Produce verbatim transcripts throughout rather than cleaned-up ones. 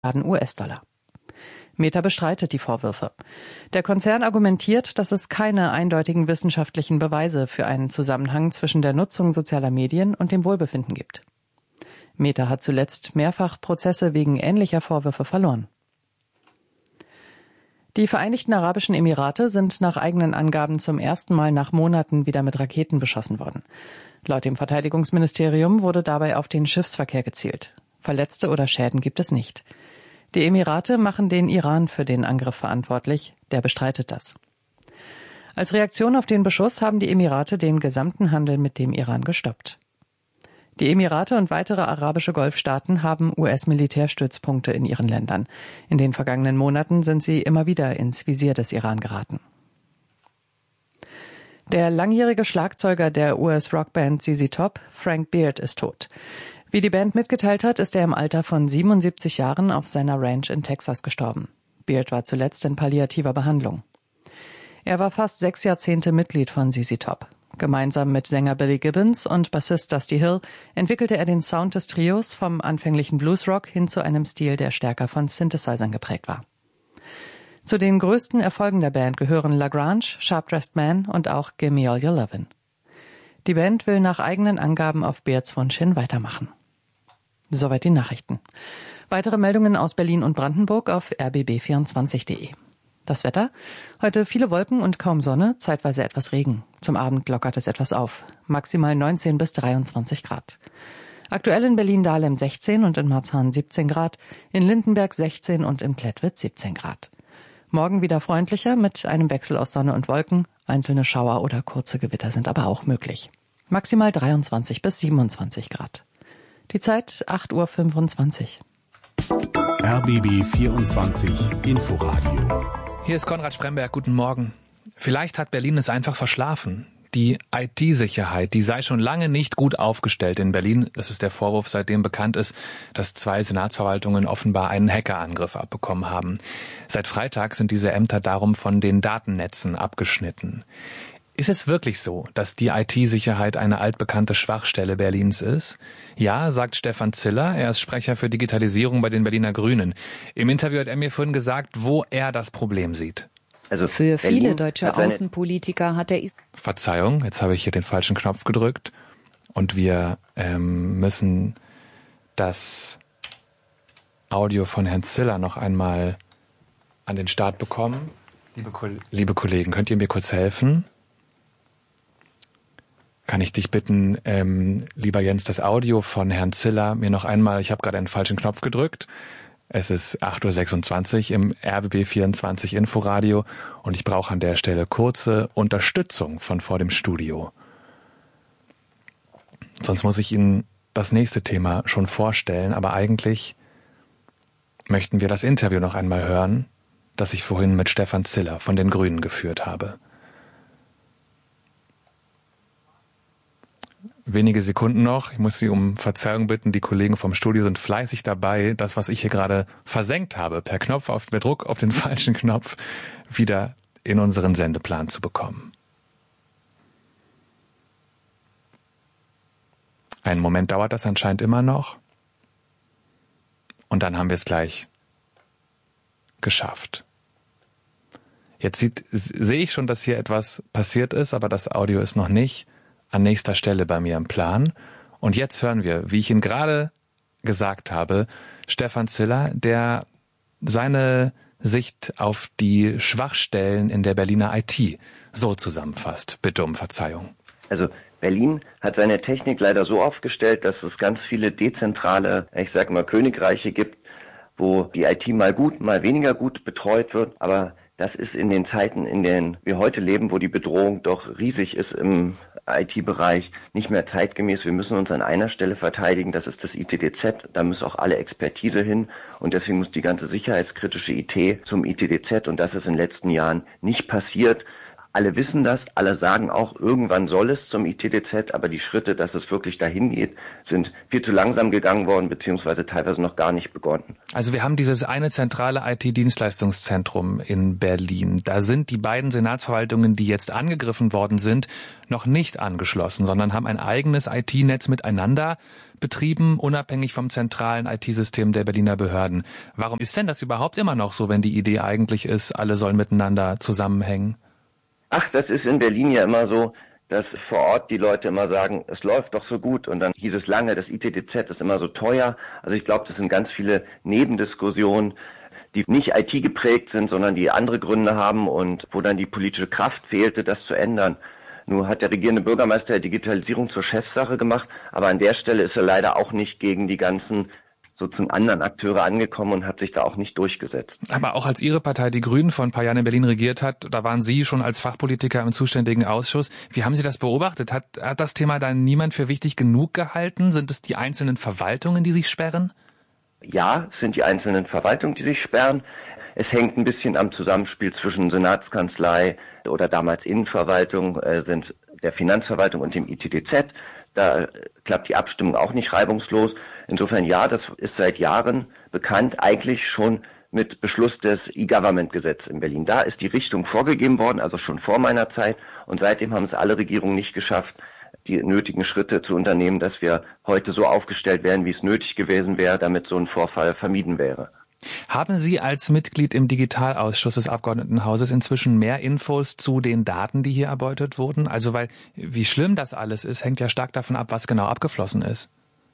U S-Dollar. Meta bestreitet die Vorwürfe. Der Konzern argumentiert, dass es keine eindeutigen wissenschaftlichen Beweise für einen Zusammenhang zwischen der Nutzung sozialer Medien und dem Wohlbefinden gibt. Meta hat zuletzt mehrfach Prozesse wegen ähnlicher Vorwürfe verloren. Die Vereinigten Arabischen Emirate sind nach eigenen Angaben zum ersten Mal nach Monaten wieder mit Raketen beschossen worden. Laut dem Verteidigungsministerium wurde dabei auf den Schiffsverkehr gezielt. Verletzte oder Schäden gibt es nicht. Die Emirate machen den Iran für den Angriff verantwortlich, der bestreitet das. Als Reaktion auf den Beschuss haben die Emirate den gesamten Handel mit dem Iran gestoppt. Die Emirate und weitere arabische Golfstaaten haben U S-Militärstützpunkte in ihren Ländern. In den vergangenen Monaten sind sie immer wieder ins Visier des Iran geraten. Der langjährige Schlagzeuger der U S-Rockband Z Z Top, Frank Beard, ist tot. Wie die Band mitgeteilt hat, ist er im Alter von siebenundsiebzig Jahren auf seiner Ranch in Texas gestorben. Beard war zuletzt in palliativer Behandlung. Er war fast sechs Jahrzehnte Mitglied von Z Z Top. Gemeinsam mit Sänger Billy Gibbons und Bassist Dusty Hill entwickelte er den Sound des Trios vom anfänglichen Bluesrock hin zu einem Stil, der stärker von Synthesizern geprägt war. Zu den größten Erfolgen der Band gehören La Grange, Sharp Dressed Man und auch Gimme All Your Lovin'. Die Band will nach eigenen Angaben auf Beards Wunsch hin weitermachen. Soweit die Nachrichten. Weitere Meldungen aus Berlin und Brandenburg auf r b b vierundzwanzig punkt de. Das Wetter? Heute viele Wolken und kaum Sonne, zeitweise etwas Regen. Zum Abend lockert es etwas auf. Maximal neunzehn bis dreiundzwanzig Grad. Aktuell in Berlin-Dahlem sechzehn und in Marzahn siebzehn Grad, in Lindenberg sechzehn und in Klettwitz siebzehn Grad. Morgen wieder freundlicher mit einem Wechsel aus Sonne und Wolken. Einzelne Schauer oder kurze Gewitter sind aber auch möglich. Maximal dreiundzwanzig bis siebenundzwanzig Grad. Die Zeit acht Uhr fünfundzwanzig. R B B vierundzwanzig Inforadio. Hier ist Konrad Spremberg, guten Morgen. Vielleicht hat Berlin es einfach verschlafen. Die I T-Sicherheit, die sei schon lange nicht gut aufgestellt in Berlin. Das ist der Vorwurf, seitdem bekannt ist, dass zwei Senatsverwaltungen offenbar einen Hackerangriff abbekommen haben. Seit Freitag sind diese Ämter darum von den Datennetzen abgeschnitten. Ist es wirklich so, dass die I T-Sicherheit eine altbekannte Schwachstelle Berlins ist? Ja, sagt Stefan Ziller, er ist Sprecher für Digitalisierung bei den Berliner Grünen. Im Interview hat er mir vorhin gesagt, wo er das Problem sieht. Also für Berlin viele deutsche Außenpolitiker hat er... Verzeihung, jetzt habe ich hier den falschen Knopf gedrückt und wir ähm, müssen das Audio von Herrn Ziller noch einmal an den Start bekommen. Liebe, Ko- liebe Kollegen, könnt ihr mir kurz helfen? Kann ich dich bitten, ähm, lieber Jens, das Audio von Herrn Ziller mir noch einmal, ich habe gerade einen falschen Knopf gedrückt. Es ist acht Uhr sechsundzwanzig im R B B vierundzwanzig Inforadio und ich brauche an der Stelle kurze Unterstützung von vor dem Studio. Sonst muss ich Ihnen das nächste Thema schon vorstellen, aber eigentlich möchten wir das Interview noch einmal hören, das ich vorhin mit Stefan Ziller von den Grünen geführt habe. Wenige Sekunden noch. Ich muss Sie um Verzeihung bitten. Die Kollegen vom Studio sind fleißig dabei, das, was ich hier gerade versenkt habe, per Knopf auf, per Druck auf den falschen Knopf wieder in unseren Sendeplan zu bekommen. Einen Moment dauert das anscheinend immer noch. Und dann haben wir es gleich geschafft. Jetzt sieht, sehe ich schon, dass hier etwas passiert ist, aber das Audio ist noch nicht an nächster Stelle bei mir im Plan. Und jetzt hören wir, wie ich ihn gerade gesagt habe, Stefan Ziller, der seine Sicht auf die Schwachstellen in der Berliner I T so zusammenfasst. Bitte um Verzeihung. Also Berlin hat seine Technik leider so aufgestellt, dass es ganz viele dezentrale, ich sage mal Königreiche gibt, wo die I T mal gut, mal weniger gut betreut wird. Aber das ist in den Zeiten, in denen wir heute leben, wo die Bedrohung doch riesig ist im I T-Bereich, nicht mehr zeitgemäß. Wir müssen uns an einer Stelle verteidigen, das ist das I T D Z, da muss auch alle Expertise hin und deswegen muss die ganze sicherheitskritische I T zum I T D Z und das ist in den letzten Jahren nicht passiert. Alle wissen das, alle sagen auch, irgendwann soll es zum I T D Z, aber die Schritte, dass es wirklich dahin geht, sind viel zu langsam gegangen worden, beziehungsweise teilweise noch gar nicht begonnen. Also wir haben dieses eine zentrale I T-Dienstleistungszentrum in Berlin. Da sind die beiden Senatsverwaltungen, die jetzt angegriffen worden sind, noch nicht angeschlossen, sondern haben ein eigenes I T-Netz miteinander betrieben, unabhängig vom zentralen I T-System der Berliner Behörden. Warum ist denn das überhaupt immer noch so, wenn die Idee eigentlich ist, alle sollen miteinander zusammenhängen? Ach, das ist in Berlin ja immer so, dass vor Ort die Leute immer sagen, es läuft doch so gut, und dann hieß es lange, das I T D Z ist immer so teuer. Also ich glaube, das sind ganz viele Nebendiskussionen, die nicht I T geprägt sind, sondern die andere Gründe haben und wo dann die politische Kraft fehlte, das zu ändern. Nun hat der regierende Bürgermeister Digitalisierung zur Chefsache gemacht, aber an der Stelle ist er leider auch nicht gegen die ganzen sozusagen anderen Akteure angekommen und hat sich da auch nicht durchgesetzt. Aber auch als Ihre Partei, die Grünen, vor ein paar Jahren in Berlin regiert hat, da waren Sie schon als Fachpolitiker im zuständigen Ausschuss. Wie haben Sie das beobachtet? Hat, hat das Thema da niemand für wichtig genug gehalten? Sind es die einzelnen Verwaltungen, die sich sperren? Ja, es sind die einzelnen Verwaltungen, die sich sperren. Es hängt ein bisschen am Zusammenspiel zwischen Senatskanzlei oder damals Innenverwaltung, äh, sind der Finanzverwaltung und dem I T D Z. Da klappt die Abstimmung auch nicht reibungslos. Insofern ja, das ist seit Jahren bekannt, eigentlich schon mit Beschluss des E-Government-Gesetzes in Berlin. Da ist die Richtung vorgegeben worden, also schon vor meiner Zeit. Und seitdem haben es alle Regierungen nicht geschafft, die nötigen Schritte zu unternehmen, dass wir heute so aufgestellt wären, wie es nötig gewesen wäre, damit so ein Vorfall vermieden wäre. Haben Sie als Mitglied im Digitalausschuss des Abgeordnetenhauses inzwischen mehr Infos zu den Daten, die hier erbeutet wurden? Also weil, wie schlimm das alles ist, hängt ja stark davon ab, was genau abgeflossen ist.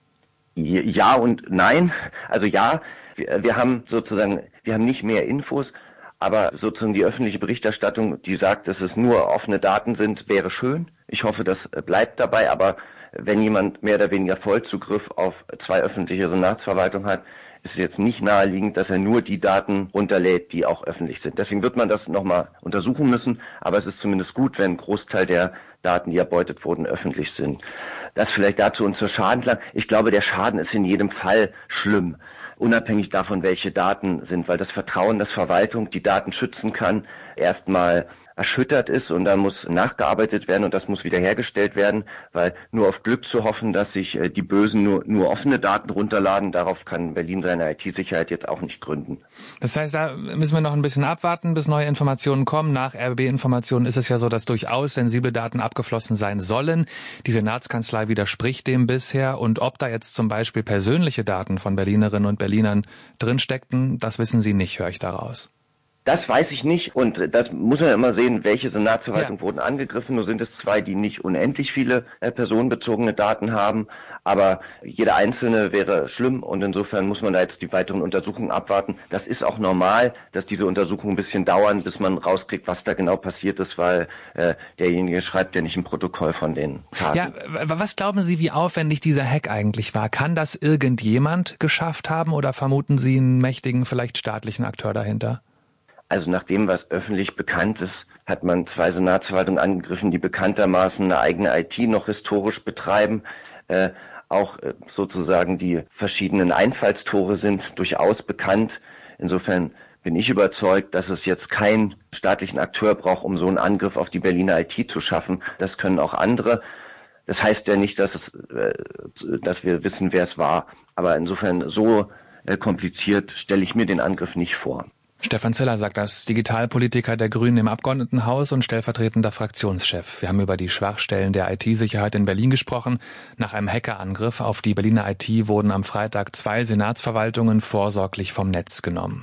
Ja und nein. Also ja, wir, wir haben sozusagen, wir haben nicht mehr Infos, aber sozusagen die öffentliche Berichterstattung, die sagt, dass es nur offene Daten sind, wäre schön. Ich hoffe, das bleibt dabei, aber wenn jemand mehr oder weniger Vollzugriff auf zwei öffentliche Senatsverwaltungen hat, ist es jetzt nicht naheliegend, dass er nur die Daten runterlädt, die auch öffentlich sind. Deswegen wird man das nochmal untersuchen müssen, aber es ist zumindest gut, wenn ein Großteil der Daten, die erbeutet wurden, öffentlich sind. Das vielleicht dazu und zur Schadenlage. Ich glaube, der Schaden ist in jedem Fall schlimm, unabhängig davon, welche Daten sind, weil das Vertrauen, dass Verwaltung die Daten schützen kann, erstmal erschüttert ist und da muss nachgearbeitet werden und das muss wiederhergestellt werden, weil nur auf Glück zu hoffen, dass sich die Bösen nur, nur offene Daten runterladen, darauf kann Berlin seine I T-Sicherheit jetzt auch nicht gründen. Das heißt, da müssen wir noch ein bisschen abwarten, bis neue Informationen kommen. Nach R B B-Informationen ist es ja so, dass durchaus sensible Daten abgeflossen sein sollen. Die Senatskanzlei widerspricht dem bisher und ob da jetzt zum Beispiel persönliche Daten von Berlinerinnen und Berlinern drinsteckten, das wissen Sie nicht, höre ich daraus. Das weiß ich nicht und das muss man immer sehen, welche Senatsverwaltungen ja. wurden angegriffen. Nur sind es zwei, die nicht unendlich viele äh, personenbezogene Daten haben, aber jede einzelne wäre schlimm und insofern muss man da jetzt die weiteren Untersuchungen abwarten. Das ist auch normal, dass diese Untersuchungen ein bisschen dauern, bis man rauskriegt, was da genau passiert ist, weil äh, derjenige schreibt ja nicht ein Protokoll von den Taten. Ja, was glauben Sie, wie aufwendig dieser Hack eigentlich war? Kann das irgendjemand geschafft haben oder vermuten Sie einen mächtigen, vielleicht staatlichen Akteur dahinter? Also nach dem, was öffentlich bekannt ist, hat man zwei Senatsverwaltungen angegriffen, die bekanntermaßen eine eigene I T noch historisch betreiben. Äh, auch äh, sozusagen die verschiedenen Einfallstore sind durchaus bekannt. Insofern bin ich überzeugt, dass es jetzt keinen staatlichen Akteur braucht, um so einen Angriff auf die Berliner I T zu schaffen. Das können auch andere. Das heißt ja nicht, dass es, äh, dass wir wissen, wer es war. Aber insofern so äh, kompliziert stelle ich mir den Angriff nicht vor. Stefan Ziller sagt als Digitalpolitiker der Grünen im Abgeordnetenhaus und stellvertretender Fraktionschef. Wir haben über die Schwachstellen der I T-Sicherheit in Berlin gesprochen. Nach einem Hackerangriff auf die Berliner I T wurden am Freitag zwei Senatsverwaltungen vorsorglich vom Netz genommen.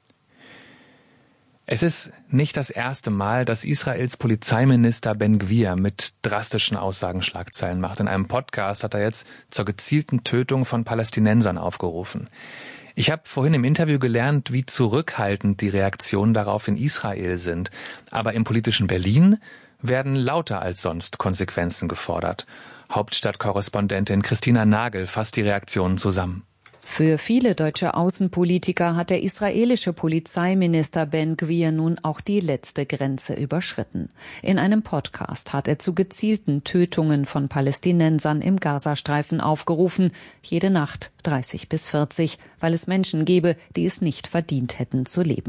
Es ist nicht das erste Mal, dass Israels Polizeiminister Ben-Gvir mit drastischen Aussagen Schlagzeilen macht. In einem Podcast hat er jetzt zur gezielten Tötung von Palästinensern aufgerufen. Ich habe vorhin im Interview gelernt, wie zurückhaltend die Reaktionen darauf in Israel sind. Aber im politischen Berlin werden lauter als sonst Konsequenzen gefordert. Hauptstadtkorrespondentin Christina Nagel fasst die Reaktionen zusammen. Für viele deutsche Außenpolitiker hat der israelische Polizeiminister Ben-Gvir nun auch die letzte Grenze überschritten. In einem Podcast hat er zu gezielten Tötungen von Palästinensern im Gazastreifen aufgerufen, jede Nacht dreißig bis vierzig, weil es Menschen gebe, die es nicht verdient hätten zu leben.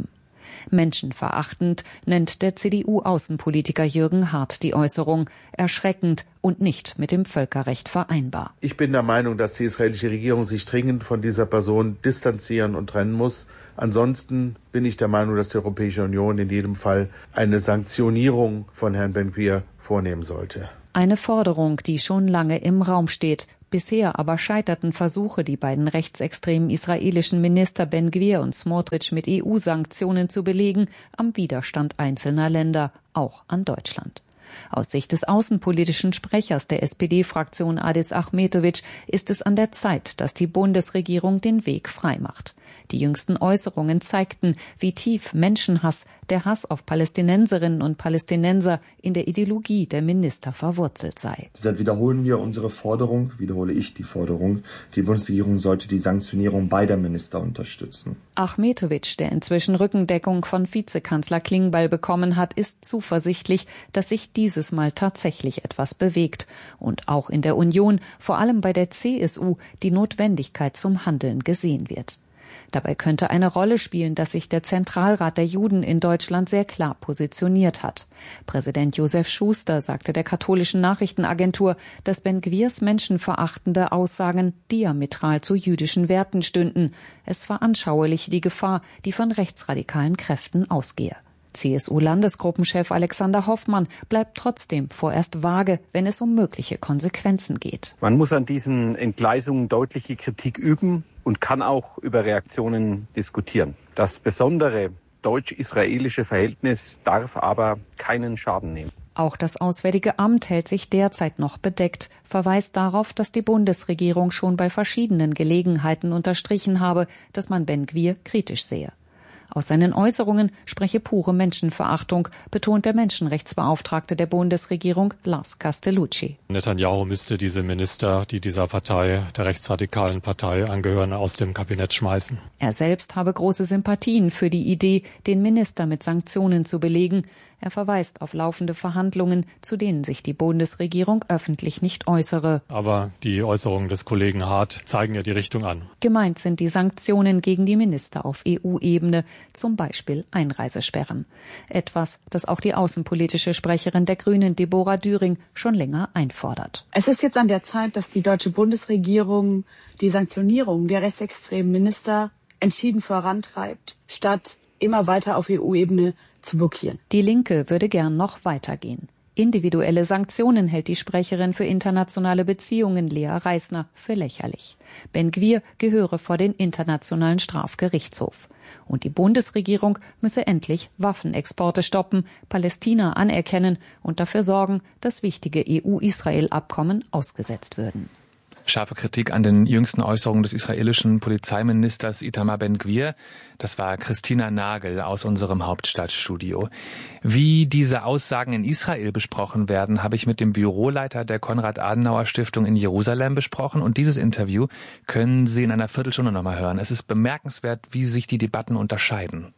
Menschenverachtend nennt der C D U-Außenpolitiker Jürgen Hart die Äußerung, erschreckend und nicht mit dem Völkerrecht vereinbar. Ich bin der Meinung, dass die israelische Regierung sich dringend von dieser Person distanzieren und trennen muss. Ansonsten bin ich der Meinung, dass die Europäische Union in jedem Fall eine Sanktionierung von Herrn Ben-Gvir vornehmen sollte. Eine Forderung, die schon lange im Raum steht. Bisher aber scheiterten Versuche, die beiden rechtsextremen israelischen Minister Ben-Gvir und Smotrich mit E U-Sanktionen zu belegen, am Widerstand einzelner Länder, auch an Deutschland. Aus Sicht des außenpolitischen Sprechers der S P D-Fraktion Adis Achmetovic ist es an der Zeit, dass die Bundesregierung den Weg freimacht. Die jüngsten Äußerungen zeigten, wie tief Menschenhass, der Hass auf Palästinenserinnen und Palästinenser in der Ideologie der Minister verwurzelt sei. Deshalb wiederholen wir unsere Forderung, wiederhole ich die Forderung, die Bundesregierung sollte die Sanktionierung beider Minister unterstützen. Achmetovic, der inzwischen Rückendeckung von Vizekanzler Klingbeil bekommen hat, ist zuversichtlich, dass sich dieses Mal tatsächlich etwas bewegt. Und auch in der Union, vor allem bei der C S U, die Notwendigkeit zum Handeln gesehen wird. Dabei könnte eine Rolle spielen, dass sich der Zentralrat der Juden in Deutschland sehr klar positioniert hat. Präsident Josef Schuster sagte der katholischen Nachrichtenagentur, dass Ben-Gvirs menschenverachtende Aussagen diametral zu jüdischen Werten stünden. Es veranschauliche die Gefahr, die von rechtsradikalen Kräften ausgehe. C S U-Landesgruppenchef Alexander Hoffmann bleibt trotzdem vorerst vage, wenn es um mögliche Konsequenzen geht. Man muss an diesen Entgleisungen deutliche Kritik üben und kann auch über Reaktionen diskutieren. Das besondere deutsch-israelische Verhältnis darf aber keinen Schaden nehmen. Auch das Auswärtige Amt hält sich derzeit noch bedeckt, verweist darauf, dass die Bundesregierung schon bei verschiedenen Gelegenheiten unterstrichen habe, dass man Ben-Gvir kritisch sehe. Aus seinen Äußerungen spreche pure Menschenverachtung, betont der Menschenrechtsbeauftragte der Bundesregierung Lars Castellucci. Netanyahu müsste diese Minister, die dieser Partei, der rechtsradikalen Partei angehören, aus dem Kabinett schmeißen. Er selbst habe große Sympathien für die Idee, den Minister mit Sanktionen zu belegen. Er verweist auf laufende Verhandlungen, zu denen sich die Bundesregierung öffentlich nicht äußere. Aber die Äußerungen des Kollegen Hart zeigen ja die Richtung an. Gemeint sind die Sanktionen gegen die Minister auf E U-Ebene, zum Beispiel Einreisesperren. Etwas, das auch die außenpolitische Sprecherin der Grünen, Deborah Düring, schon länger einfordert. Es ist jetzt an der Zeit, dass die deutsche Bundesregierung die Sanktionierung der rechtsextremen Minister entschieden vorantreibt, statt immer weiter auf E U-Ebene zu blockieren. Die Linke würde gern noch weitergehen. Individuelle Sanktionen hält die Sprecherin für internationale Beziehungen Lea Reisner für lächerlich. Ben-Gvir gehöre vor den Internationalen Strafgerichtshof. Und die Bundesregierung müsse endlich Waffenexporte stoppen, Palästina anerkennen und dafür sorgen, dass wichtige E U-Israel-Abkommen ausgesetzt würden. Scharfe Kritik an den jüngsten Äußerungen des israelischen Polizeiministers Itamar Ben-Gvir. Das war Christina Nagel aus unserem Hauptstadtstudio. Wie diese Aussagen in Israel besprochen werden, habe ich mit dem Büroleiter der Konrad-Adenauer-Stiftung in Jerusalem besprochen. Und dieses Interview können Sie in einer Viertelstunde nochmal hören. Es ist bemerkenswert, wie sich die Debatten unterscheiden.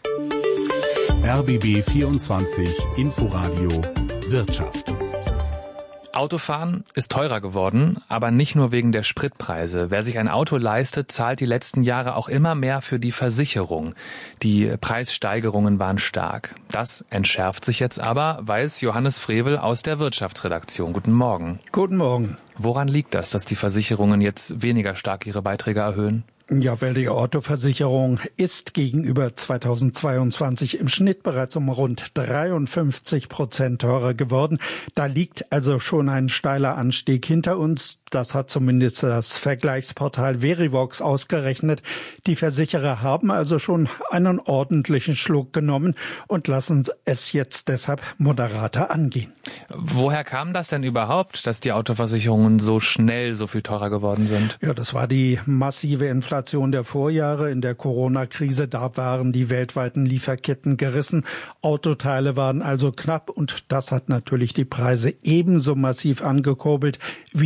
R B B vierundzwanzig Inforadio Wirtschaft. Autofahren ist teurer geworden, aber nicht nur wegen der Spritpreise. Wer sich ein Auto leistet, zahlt die letzten Jahre auch immer mehr für die Versicherung. Die Preissteigerungen waren stark. Das entschärft sich jetzt aber, weiß Johannes Frevel aus der Wirtschaftsredaktion. Guten Morgen. Guten Morgen. Woran liegt das, dass die Versicherungen jetzt weniger stark ihre Beiträge erhöhen? Ja, weil die Autoversicherung ist gegenüber zweitausendzweiundzwanzig im Schnitt bereits um rund dreiundfünfzig Prozent teurer geworden. Da liegt also schon ein steiler Anstieg hinter uns. Das hat zumindest das Vergleichsportal Verivox ausgerechnet. Die Versicherer haben also schon einen ordentlichen Schluck genommen und lassen es jetzt deshalb moderater angehen. Woher kam das denn überhaupt, dass die Autoversicherungen so schnell so viel teurer geworden sind? Ja, das war die massive Inflation der Vorjahre in der Corona-Krise. Da waren die weltweiten Lieferketten gerissen. Autoteile waren also knapp und das hat natürlich die Preise ebenso massiv angekurbelt wie die gestiegenen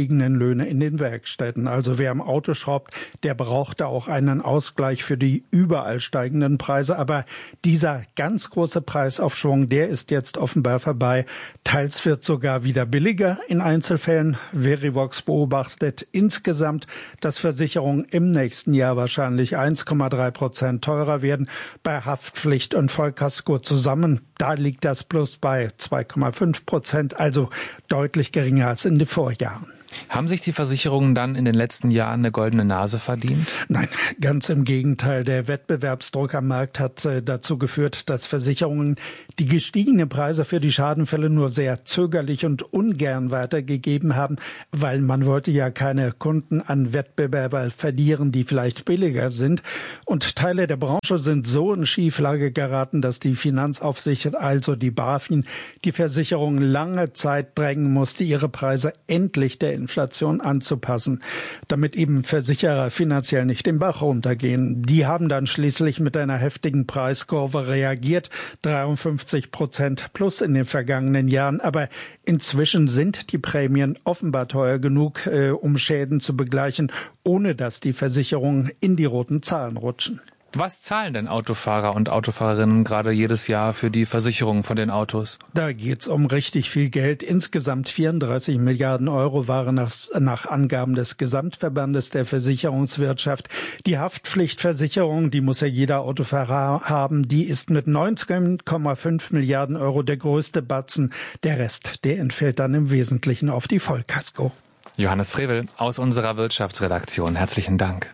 gestiegenen Löhne in den Werkstätten. Also wer am Auto schraubt, der brauchte auch einen Ausgleich für die überall steigenden Preise. Aber dieser ganz große Preisaufschwung, der ist jetzt offenbar vorbei. Teils wird sogar wieder billiger in Einzelfällen. Verivox beobachtet insgesamt, dass Versicherungen im nächsten Jahr wahrscheinlich eins Komma drei Prozent teurer werden. Bei Haftpflicht und Vollkasko zusammen, da liegt das Plus bei zwei Komma fünf Prozent, also deutlich geringer als in den Vorjahren. Haben sich die Versicherungen dann in den letzten Jahren eine goldene Nase verdient? Nein, ganz im Gegenteil. Der Wettbewerbsdruck am Markt hat äh, dazu geführt, dass Versicherungen die gestiegenen Preise für die Schadenfälle nur sehr zögerlich und ungern weitergegeben haben, weil man wollte ja keine Kunden an Wettbewerber verlieren, die vielleicht billiger sind. Und Teile der Branche sind so in Schieflage geraten, dass die Finanzaufsicht, also die BaFin, die Versicherungen lange Zeit drängen musste, ihre Preise endlich der Inflation anzupassen, damit eben Versicherer finanziell nicht den Bach runtergehen. Die haben dann schließlich mit einer heftigen Preiskurve reagiert, dreiundfünfzig Prozent plus in den vergangenen Jahren. Aber inzwischen sind die Prämien offenbar teuer genug, äh, um Schäden zu begleichen, ohne dass die Versicherungen in die roten Zahlen rutschen. Was zahlen denn Autofahrer und Autofahrerinnen gerade jedes Jahr für die Versicherung von den Autos? Da geht's um richtig viel Geld. Insgesamt vierunddreißig Milliarden Euro waren nach, nach Angaben des Gesamtverbandes der Versicherungswirtschaft. Die Haftpflichtversicherung, die muss ja jeder Autofahrer haben, die ist mit neunzehn Komma fünf Milliarden Euro der größte Batzen. Der Rest, der entfällt dann im Wesentlichen auf die Vollkasko. Johannes Frevel aus unserer Wirtschaftsredaktion. Herzlichen Dank.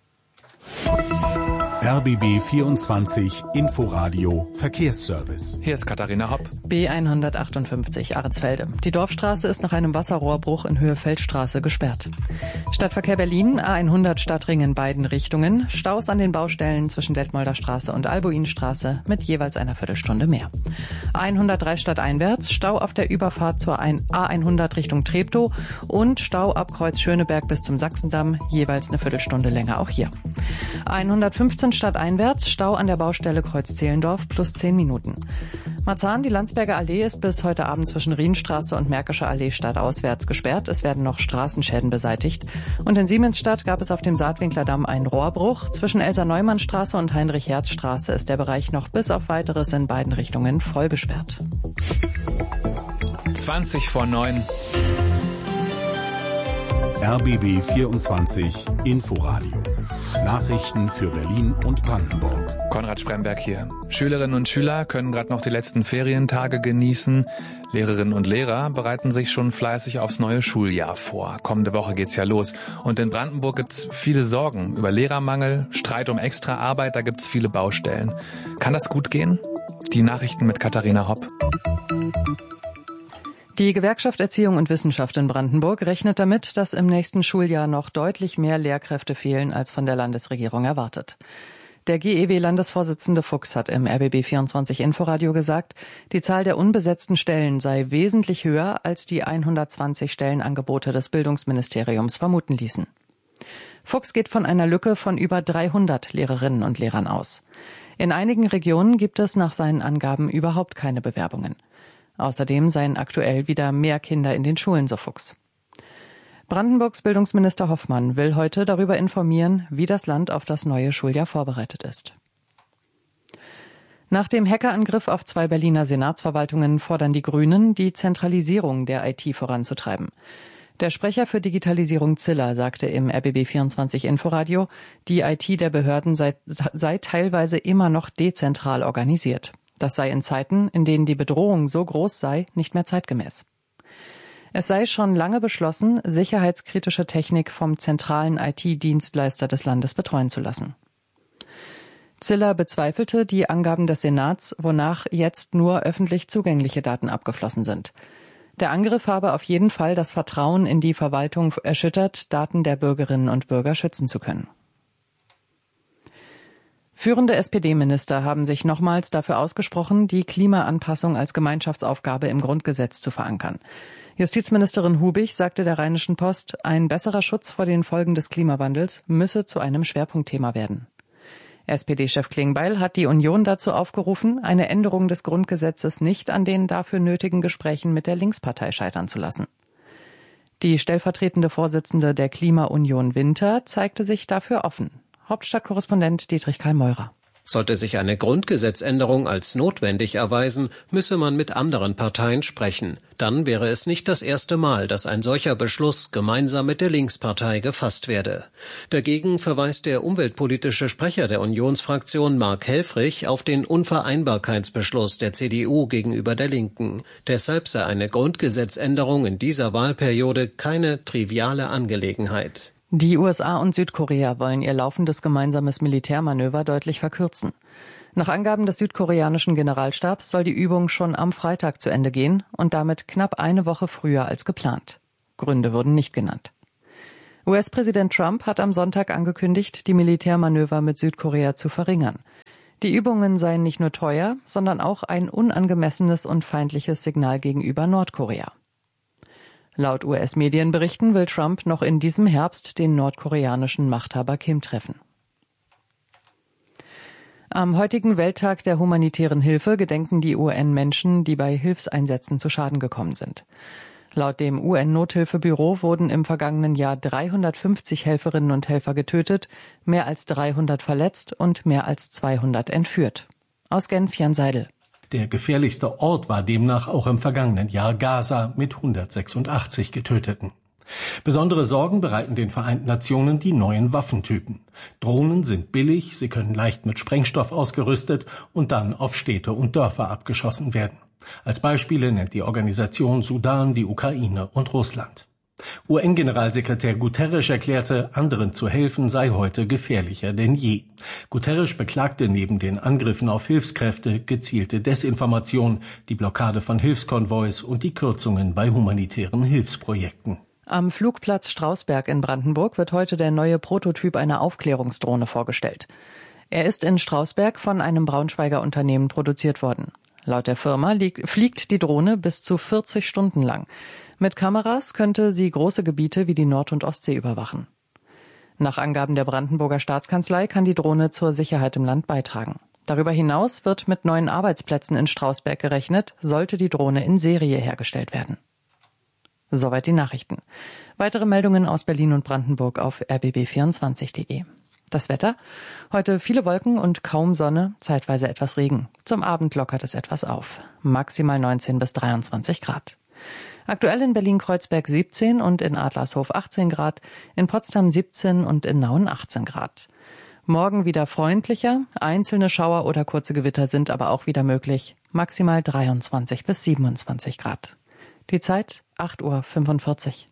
R B B vierundzwanzig Inforadio Verkehrsservice. Hier ist Katharina Hopp. B hundertachtundfünfzig Ahrensfelde. Die Dorfstraße ist nach einem Wasserrohrbruch in Höhe Feldstraße gesperrt. Stadtverkehr Berlin, A hundert Stadtring in beiden Richtungen. Staus an den Baustellen zwischen Detmolder Straße und Albuinstraße mit jeweils einer Viertelstunde mehr. A hundertdrei stadteinwärts, Stau auf der Überfahrt zur A hundert Richtung Treptow und Stau ab Kreuz Schöneberg bis zum Sachsendamm, jeweils eine Viertelstunde länger auch hier. A hundertfünfzehn stadteinwärts, Stau an der Baustelle Kreuz Zehlendorf plus zehn Minuten. Marzahn, die Landsberger Allee ist bis heute Abend zwischen Rienstraße und Märkischer Allee stadtauswärts gesperrt. Es werden noch Straßenschäden beseitigt. Und in Siemensstadt gab es auf dem Saatwinkler Damm einen Rohrbruch. Zwischen Elsa-Neumann-Straße und Heinrich-Herz-Straße ist der Bereich noch bis auf Weiteres in beiden Richtungen voll gesperrt. zwanzig vor neun. R B B vierundzwanzig Inforadio. Nachrichten für Berlin und Brandenburg. Konrad Spremberg hier. Schülerinnen und Schüler können gerade noch die letzten Ferientage genießen. Lehrerinnen und Lehrer bereiten sich schon fleißig aufs neue Schuljahr vor. Kommende Woche geht's ja los. Und in Brandenburg gibt's viele Sorgen über Lehrermangel, Streit um Extraarbeit, da gibt's viele Baustellen. Kann das gut gehen? Die Nachrichten mit Katharina Hopp. Die Gewerkschaft Erziehung und Wissenschaft in Brandenburg rechnet damit, dass im nächsten Schuljahr noch deutlich mehr Lehrkräfte fehlen, als von der Landesregierung erwartet. Der G E W-Landesvorsitzende Fuchs hat im R B B vierundzwanzig Inforadio gesagt, die Zahl der unbesetzten Stellen sei wesentlich höher, als die hundertzwanzig Stellenangebote des Bildungsministeriums vermuten ließen. Fuchs geht von einer Lücke von über dreihundert Lehrerinnen und Lehrern aus. In einigen Regionen gibt es nach seinen Angaben überhaupt keine Bewerbungen. Außerdem seien aktuell wieder mehr Kinder in den Schulen, so Fuchs. Brandenburgs Bildungsminister Hoffmann will heute darüber informieren, wie das Land auf das neue Schuljahr vorbereitet ist. Nach dem Hackerangriff auf zwei Berliner Senatsverwaltungen fordern die Grünen, die Zentralisierung der I T voranzutreiben. Der Sprecher für Digitalisierung Ziller sagte im R B B vierundzwanzig Inforadio, die I T der Behörden sei, sei teilweise immer noch dezentral organisiert. Das sei in Zeiten, in denen die Bedrohung so groß sei, nicht mehr zeitgemäß. Es sei schon lange beschlossen, sicherheitskritische Technik vom zentralen I T-Dienstleister des Landes betreuen zu lassen. Ziller bezweifelte die Angaben des Senats, wonach jetzt nur öffentlich zugängliche Daten abgeflossen sind. Der Angriff habe auf jeden Fall das Vertrauen in die Verwaltung erschüttert, Daten der Bürgerinnen und Bürger schützen zu können. Führende S P D-Minister haben sich nochmals dafür ausgesprochen, die Klimaanpassung als Gemeinschaftsaufgabe im Grundgesetz zu verankern. Justizministerin Hubig sagte der Rheinischen Post, ein besserer Schutz vor den Folgen des Klimawandels müsse zu einem Schwerpunktthema werden. S P D-Chef Klingbeil hat die Union dazu aufgerufen, eine Änderung des Grundgesetzes nicht an den dafür nötigen Gesprächen mit der Linkspartei scheitern zu lassen. Die stellvertretende Vorsitzende der Klimaunion Winter zeigte sich dafür offen. Hauptstadtkorrespondent Dietrich Karl Meurer. Sollte sich eine Grundgesetzänderung als notwendig erweisen, müsse man mit anderen Parteien sprechen. Dann wäre es nicht das erste Mal, dass ein solcher Beschluss gemeinsam mit der Linkspartei gefasst werde. Dagegen verweist der umweltpolitische Sprecher der Unionsfraktion Mark Helfrich auf den Unvereinbarkeitsbeschluss der C D U gegenüber der Linken. Deshalb sei eine Grundgesetzänderung in dieser Wahlperiode keine triviale Angelegenheit. Die U S A und Südkorea wollen ihr laufendes gemeinsames Militärmanöver deutlich verkürzen. Nach Angaben des südkoreanischen Generalstabs soll die Übung schon am Freitag zu Ende gehen und damit knapp eine Woche früher als geplant. Gründe wurden nicht genannt. U S-Präsident Trump hat am Sonntag angekündigt, die Militärmanöver mit Südkorea zu verringern. Die Übungen seien nicht nur teuer, sondern auch ein unangemessenes und feindliches Signal gegenüber Nordkorea. Laut U S-Medienberichten will Trump noch in diesem Herbst den nordkoreanischen Machthaber Kim treffen. Am heutigen Welttag der humanitären Hilfe gedenken die U N Menschen, die bei Hilfseinsätzen zu Schaden gekommen sind. Laut dem U N-Nothilfebüro wurden im vergangenen Jahr dreihundertfünfzig Helferinnen und Helfer getötet, mehr als dreihundert verletzt und mehr als zweihundert entführt. Aus Genf Jan Seidel. Der gefährlichste Ort war demnach auch im vergangenen Jahr Gaza mit hundertsechsundachtzig Getöteten. Besondere Sorgen bereiten den Vereinten Nationen die neuen Waffentypen. Drohnen sind billig, sie können leicht mit Sprengstoff ausgerüstet und dann auf Städte und Dörfer abgeschossen werden. Als Beispiele nennt die Organisation Sudan, die Ukraine und Russland. U N-Generalsekretär Guterres erklärte, anderen zu helfen sei heute gefährlicher denn je. Guterres beklagte neben den Angriffen auf Hilfskräfte gezielte Desinformation, die Blockade von Hilfskonvois und die Kürzungen bei humanitären Hilfsprojekten. Am Flugplatz Strausberg in Brandenburg wird heute der neue Prototyp einer Aufklärungsdrohne vorgestellt. Er ist in Strausberg von einem Braunschweiger Unternehmen produziert worden. Laut der Firma liegt, fliegt die Drohne bis zu vierzig Stunden lang. Mit Kameras könnte sie große Gebiete wie die Nord- und Ostsee überwachen. Nach Angaben der Brandenburger Staatskanzlei kann die Drohne zur Sicherheit im Land beitragen. Darüber hinaus wird mit neuen Arbeitsplätzen in Strausberg gerechnet, sollte die Drohne in Serie hergestellt werden. Soweit die Nachrichten. Weitere Meldungen aus Berlin und Brandenburg auf r b b vierundzwanzig punkt de. Das Wetter? Heute viele Wolken und kaum Sonne, zeitweise etwas Regen. Zum Abend lockert es etwas auf. Maximal neunzehn bis dreiundzwanzig Grad. Aktuell in Berlin-Kreuzberg siebzehn und in Adlershof achtzehn Grad, in Potsdam siebzehn und in Nauen achtzehn Grad. Morgen wieder freundlicher, einzelne Schauer oder kurze Gewitter sind aber auch wieder möglich. Maximal dreiundzwanzig bis siebenundzwanzig Grad. Die Zeit acht Uhr fünfundvierzig.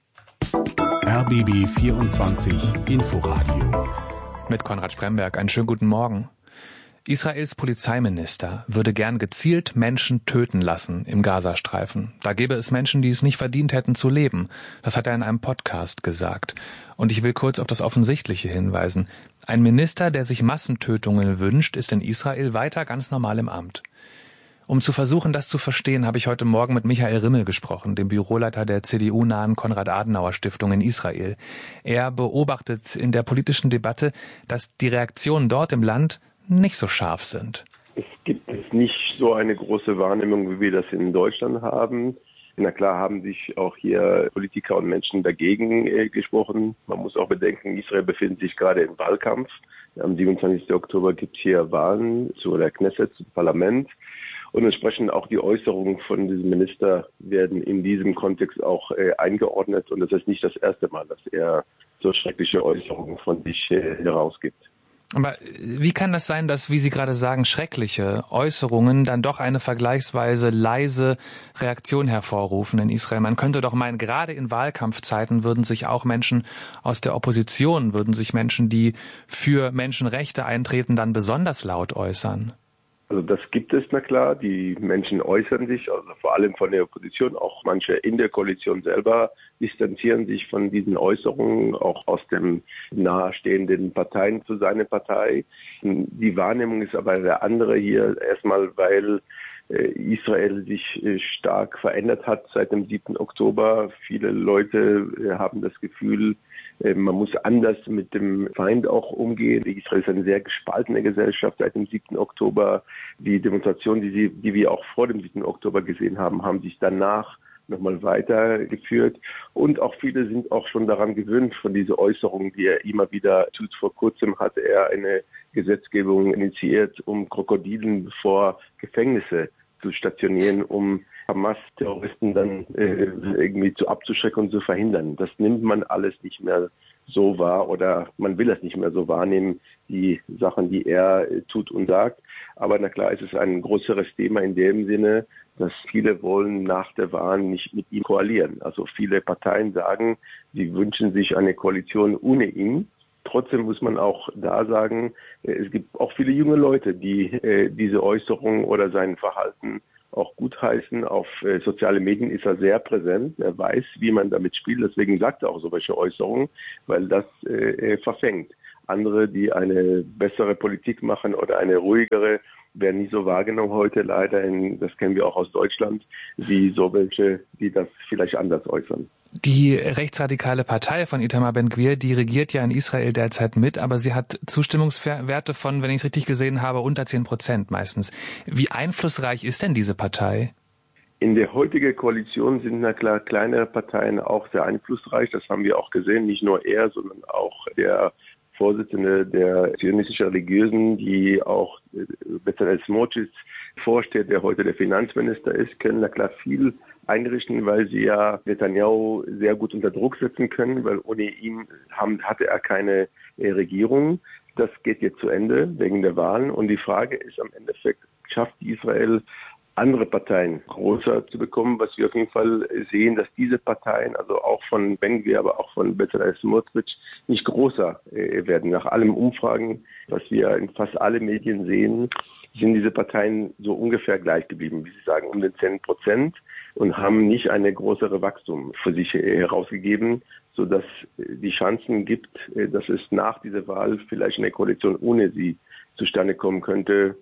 R B B vierundzwanzig Inforadio. Mit Konrad Spremberg, einen schönen guten Morgen. Israels Polizeiminister würde gern gezielt Menschen töten lassen im Gazastreifen. Da gäbe es Menschen, die es nicht verdient hätten zu leben. Das hat er in einem Podcast gesagt. Und ich will kurz auf das Offensichtliche hinweisen. Ein Minister, der sich Massentötungen wünscht, ist in Israel weiter ganz normal im Amt. Um zu versuchen, das zu verstehen, habe ich heute Morgen mit Michael Rimmel gesprochen, dem Büroleiter der C D U-nahen Konrad-Adenauer-Stiftung in Israel. Er beobachtet in der politischen Debatte, dass die Reaktionen dort im Land nicht so scharf sind. Es gibt es nicht so eine große Wahrnehmung, wie wir das in Deutschland haben. Na klar haben sich auch hier Politiker und Menschen dagegen äh, gesprochen. Man muss auch bedenken, Israel befindet sich gerade im Wahlkampf. Am siebenundzwanzigsten Oktober gibt es hier Wahlen zu der Knesset, zum Parlament. Und entsprechend auch die Äußerungen von diesem Minister werden in diesem Kontext auch äh, eingeordnet. Und das ist nicht das erste Mal, dass er so schreckliche Äußerungen von sich äh, herausgibt. Aber wie kann das sein, dass, wie Sie gerade sagen, schreckliche Äußerungen dann doch eine vergleichsweise leise Reaktion hervorrufen in Israel? Man könnte doch meinen, gerade in Wahlkampfzeiten würden sich auch Menschen aus der Opposition, würden sich Menschen, die für Menschenrechte eintreten, dann besonders laut äußern. Also das gibt es, na klar. Die Menschen äußern sich, also vor allem von der Opposition, auch manche in der Koalition selber distanzieren sich von diesen Äußerungen, auch aus den nahestehenden Parteien zu seiner Partei. Die Wahrnehmung ist aber eine andere hier, erstmal weil Israel sich stark verändert hat seit dem siebten Oktober. Viele Leute haben das Gefühl, man muss anders mit dem Feind auch umgehen. Israel ist eine sehr gespaltene Gesellschaft seit dem siebten Oktober. Die Demonstrationen, die, sie, die wir auch vor dem siebten Oktober gesehen haben, haben sich danach nochmal weitergeführt. Und auch viele sind auch schon daran gewöhnt von dieser Äußerung, die er immer wieder tut. Vor kurzem hat er eine Gesetzgebung initiiert, um Krokodilen vor Gefängnisse zu stationieren, um Hamas-Terroristen dann äh, irgendwie zu abzuschrecken und zu verhindern. Das nimmt man alles nicht mehr so wahr oder man will es nicht mehr so wahrnehmen, die Sachen, die er äh, tut und sagt. Aber na klar, es ist ein größeres Thema in dem Sinne, dass viele wollen nach der Wahl nicht mit ihm koalieren. Also viele Parteien sagen, sie wünschen sich eine Koalition ohne ihn. Trotzdem muss man auch da sagen, es gibt auch viele junge Leute, die äh, diese Äußerung oder sein Verhalten auch gutheißen. Auf äh, soziale Medien ist er sehr präsent. Er weiß, wie man damit spielt. Deswegen sagt er auch solche Äußerungen, weil das äh, verfängt. Andere, die eine bessere Politik machen oder eine ruhigere, werden nicht so wahrgenommen heute leider. In, das kennen wir auch aus Deutschland, wie so welche, die das vielleicht anders äußern. Die rechtsradikale Partei von Itamar Ben-Gvir, die regiert ja in Israel derzeit mit, aber sie hat Zustimmungswerte von, wenn ich es richtig gesehen habe, unter zehn Prozent meistens. Wie einflussreich ist denn diese Partei? In der heutigen Koalition sind na klar kleinere Parteien auch sehr einflussreich. Das haben wir auch gesehen, nicht nur er, sondern auch der Vorsitzende der zionistischen Religiösen, die auch Bezalel Smotrich vorsteht, der heute der Finanzminister ist, können na klar viel einrichten, weil sie ja Netanyahu sehr gut unter Druck setzen können, weil ohne ihn haben, hatte er keine äh, Regierung. Das geht jetzt zu Ende wegen der Wahlen und die Frage ist am Endeffekt, schafft Israel andere Parteien größer zu bekommen, was wir auf jeden Fall sehen, dass diese Parteien, also auch von Ben-Gvir, aber auch von Bezalel Smotrich, nicht größer äh, werden. Nach allen Umfragen, was wir in fast allen Medien sehen, sind diese Parteien so ungefähr gleich geblieben, wie Sie sagen, um den zehn Prozent und haben nicht eine größere Wachstum für sich herausgegeben, sodass die Chancen gibt, dass es nach dieser Wahl vielleicht eine Koalition ohne sie zustande kommen könnte,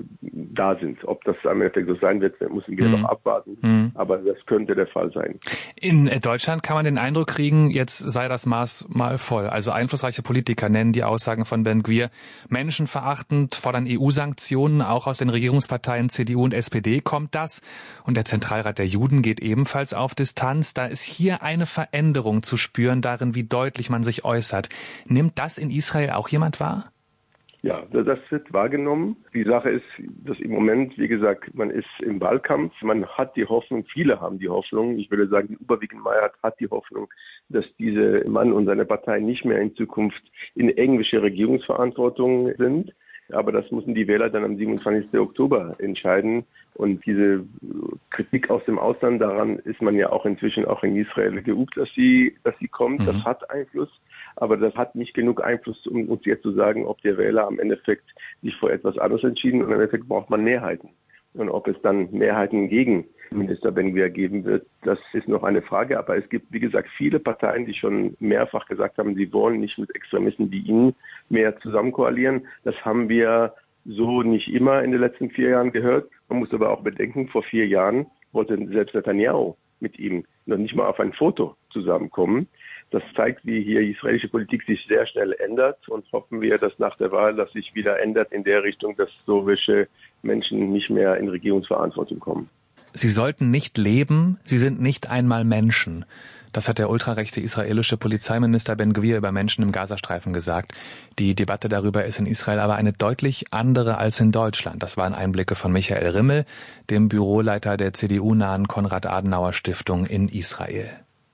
da sind. Ob das am Ende so sein wird, müssen wir mhm. noch abwarten. Mhm. Aber das könnte der Fall sein. In Deutschland kann man den Eindruck kriegen, jetzt sei das Maß mal voll. Also einflussreiche Politiker nennen die Aussagen von Ben-Gvir menschenverachtend, fordern E U-Sanktionen. Auch aus den Regierungsparteien C D U und S P D kommt das. Und der Zentralrat der Juden geht ebenfalls auf Distanz. Da ist hier eine Veränderung zu spüren darin, wie deutlich man sich äußert. Nimmt das in Israel auch jemand wahr? Ja, das wird wahrgenommen. Die Sache ist, dass im Moment, wie gesagt, man ist im Wahlkampf. Man hat die Hoffnung, viele haben die Hoffnung, ich würde sagen, die überwiegende Mehrheit hat die Hoffnung, dass dieser Mann und seine Partei nicht mehr in Zukunft in irgendwelche Regierungsverantwortung sind. Aber das müssen die Wähler dann am siebenundzwanzigsten Oktober entscheiden. Und diese Kritik aus dem Ausland, daran ist man ja auch inzwischen auch in Israel geübt, dass sie, dass sie kommt. Mhm. Das hat Einfluss. Aber das hat nicht genug Einfluss, um uns jetzt zu sagen, ob der Wähler am Endeffekt sich für etwas anderes entschieden und im Endeffekt braucht man Mehrheiten. Und ob es dann Mehrheiten gegen Minister Ben-Gvir geben wird, das ist noch eine Frage. Aber es gibt, wie gesagt, viele Parteien, die schon mehrfach gesagt haben, sie wollen nicht mit Extremisten wie ihnen mehr zusammen koalieren. Das haben wir so nicht immer in den letzten vier Jahren gehört. Man muss aber auch bedenken, vor vier Jahren wollte selbst Netanyahu mit ihm noch nicht mal auf ein Foto zusammenkommen. Das zeigt, wie hier die israelische Politik sich sehr schnell ändert und hoffen wir, dass nach der Wahl das sich wieder ändert in der Richtung, dass solche Menschen nicht mehr in Regierungsverantwortung kommen. Sie sollten nicht leben, sie sind nicht einmal Menschen. Das hat der ultrarechte israelische Polizeiminister Ben-Gvir über Menschen im Gazastreifen gesagt. Die Debatte darüber ist in Israel aber eine deutlich andere als in Deutschland. Das waren Einblicke von Michael Rimmel, dem Büroleiter der C D U-nahen Konrad-Adenauer-Stiftung in Israel.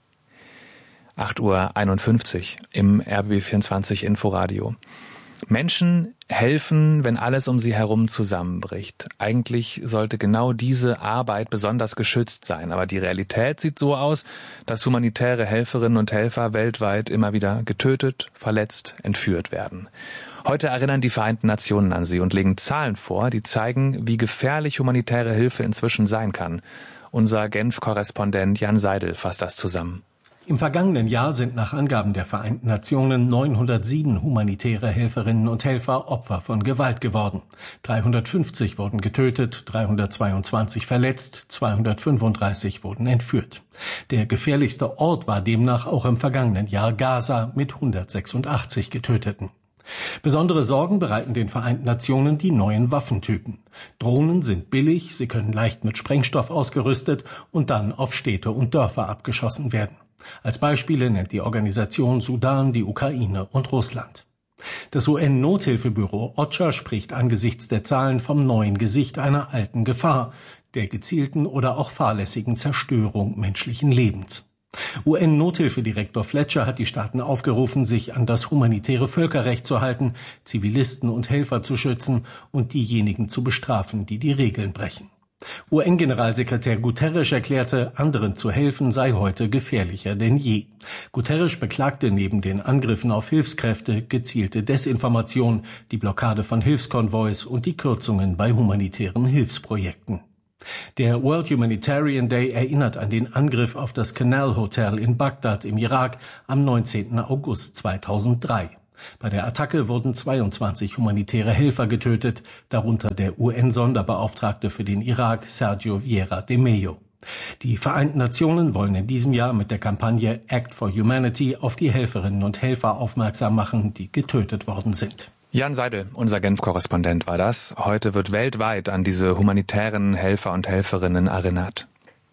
acht Uhr einundfünfzig im R B B vierundzwanzig Inforadio. Menschen helfen, wenn alles um sie herum zusammenbricht. Eigentlich sollte genau diese Arbeit besonders geschützt sein. Aber die Realität sieht so aus, dass humanitäre Helferinnen und Helfer weltweit immer wieder getötet, verletzt, entführt werden. Heute erinnern die Vereinten Nationen an sie und legen Zahlen vor, die zeigen, wie gefährlich humanitäre Hilfe inzwischen sein kann. Unser Genf-Korrespondent Jan Seidel fasst das zusammen. Im vergangenen Jahr sind nach Angaben der Vereinten Nationen neunhundertsieben humanitäre Helferinnen und Helfer Opfer von Gewalt geworden. dreihundertfünfzig wurden getötet, dreihundertzweiundzwanzig verletzt, zweihundertfünfunddreißig wurden entführt. Der gefährlichste Ort war demnach auch im vergangenen Jahr Gaza mit hundertsechsundachtzig Getöteten. Besondere Sorgen bereiten den Vereinten Nationen die neuen Waffentypen. Drohnen sind billig, sie können leicht mit Sprengstoff ausgerüstet und dann auf Städte und Dörfer abgeschossen werden. Als Beispiele nennt die Organisation Sudan, die Ukraine und Russland. Das U N-Nothilfebüro OCHA spricht angesichts der Zahlen vom neuen Gesicht einer alten Gefahr, der gezielten oder auch fahrlässigen Zerstörung menschlichen Lebens. U N-Nothilfedirektor Fletcher hat die Staaten aufgerufen, sich an das humanitäre Völkerrecht zu halten, Zivilisten und Helfer zu schützen und diejenigen zu bestrafen, die die Regeln brechen. U N-Generalsekretär Guterres erklärte, anderen zu helfen sei heute gefährlicher denn je. Guterres beklagte neben den Angriffen auf Hilfskräfte gezielte Desinformation, die Blockade von Hilfskonvois und die Kürzungen bei humanitären Hilfsprojekten. Der World Humanitarian Day erinnert an den Angriff auf das Canal Hotel in Bagdad im Irak am neunzehnten August zweitausenddrei. Bei der Attacke wurden zweiundzwanzig humanitäre Helfer getötet, darunter der U N-Sonderbeauftragte für den Irak, Sergio Vieira de Mello. Die Vereinten Nationen wollen in diesem Jahr mit der Kampagne Act for Humanity auf die Helferinnen und Helfer aufmerksam machen, die getötet worden sind. Jan Seidel, unser Genf-Korrespondent war das. Heute wird weltweit an diese humanitären Helfer und Helferinnen erinnert.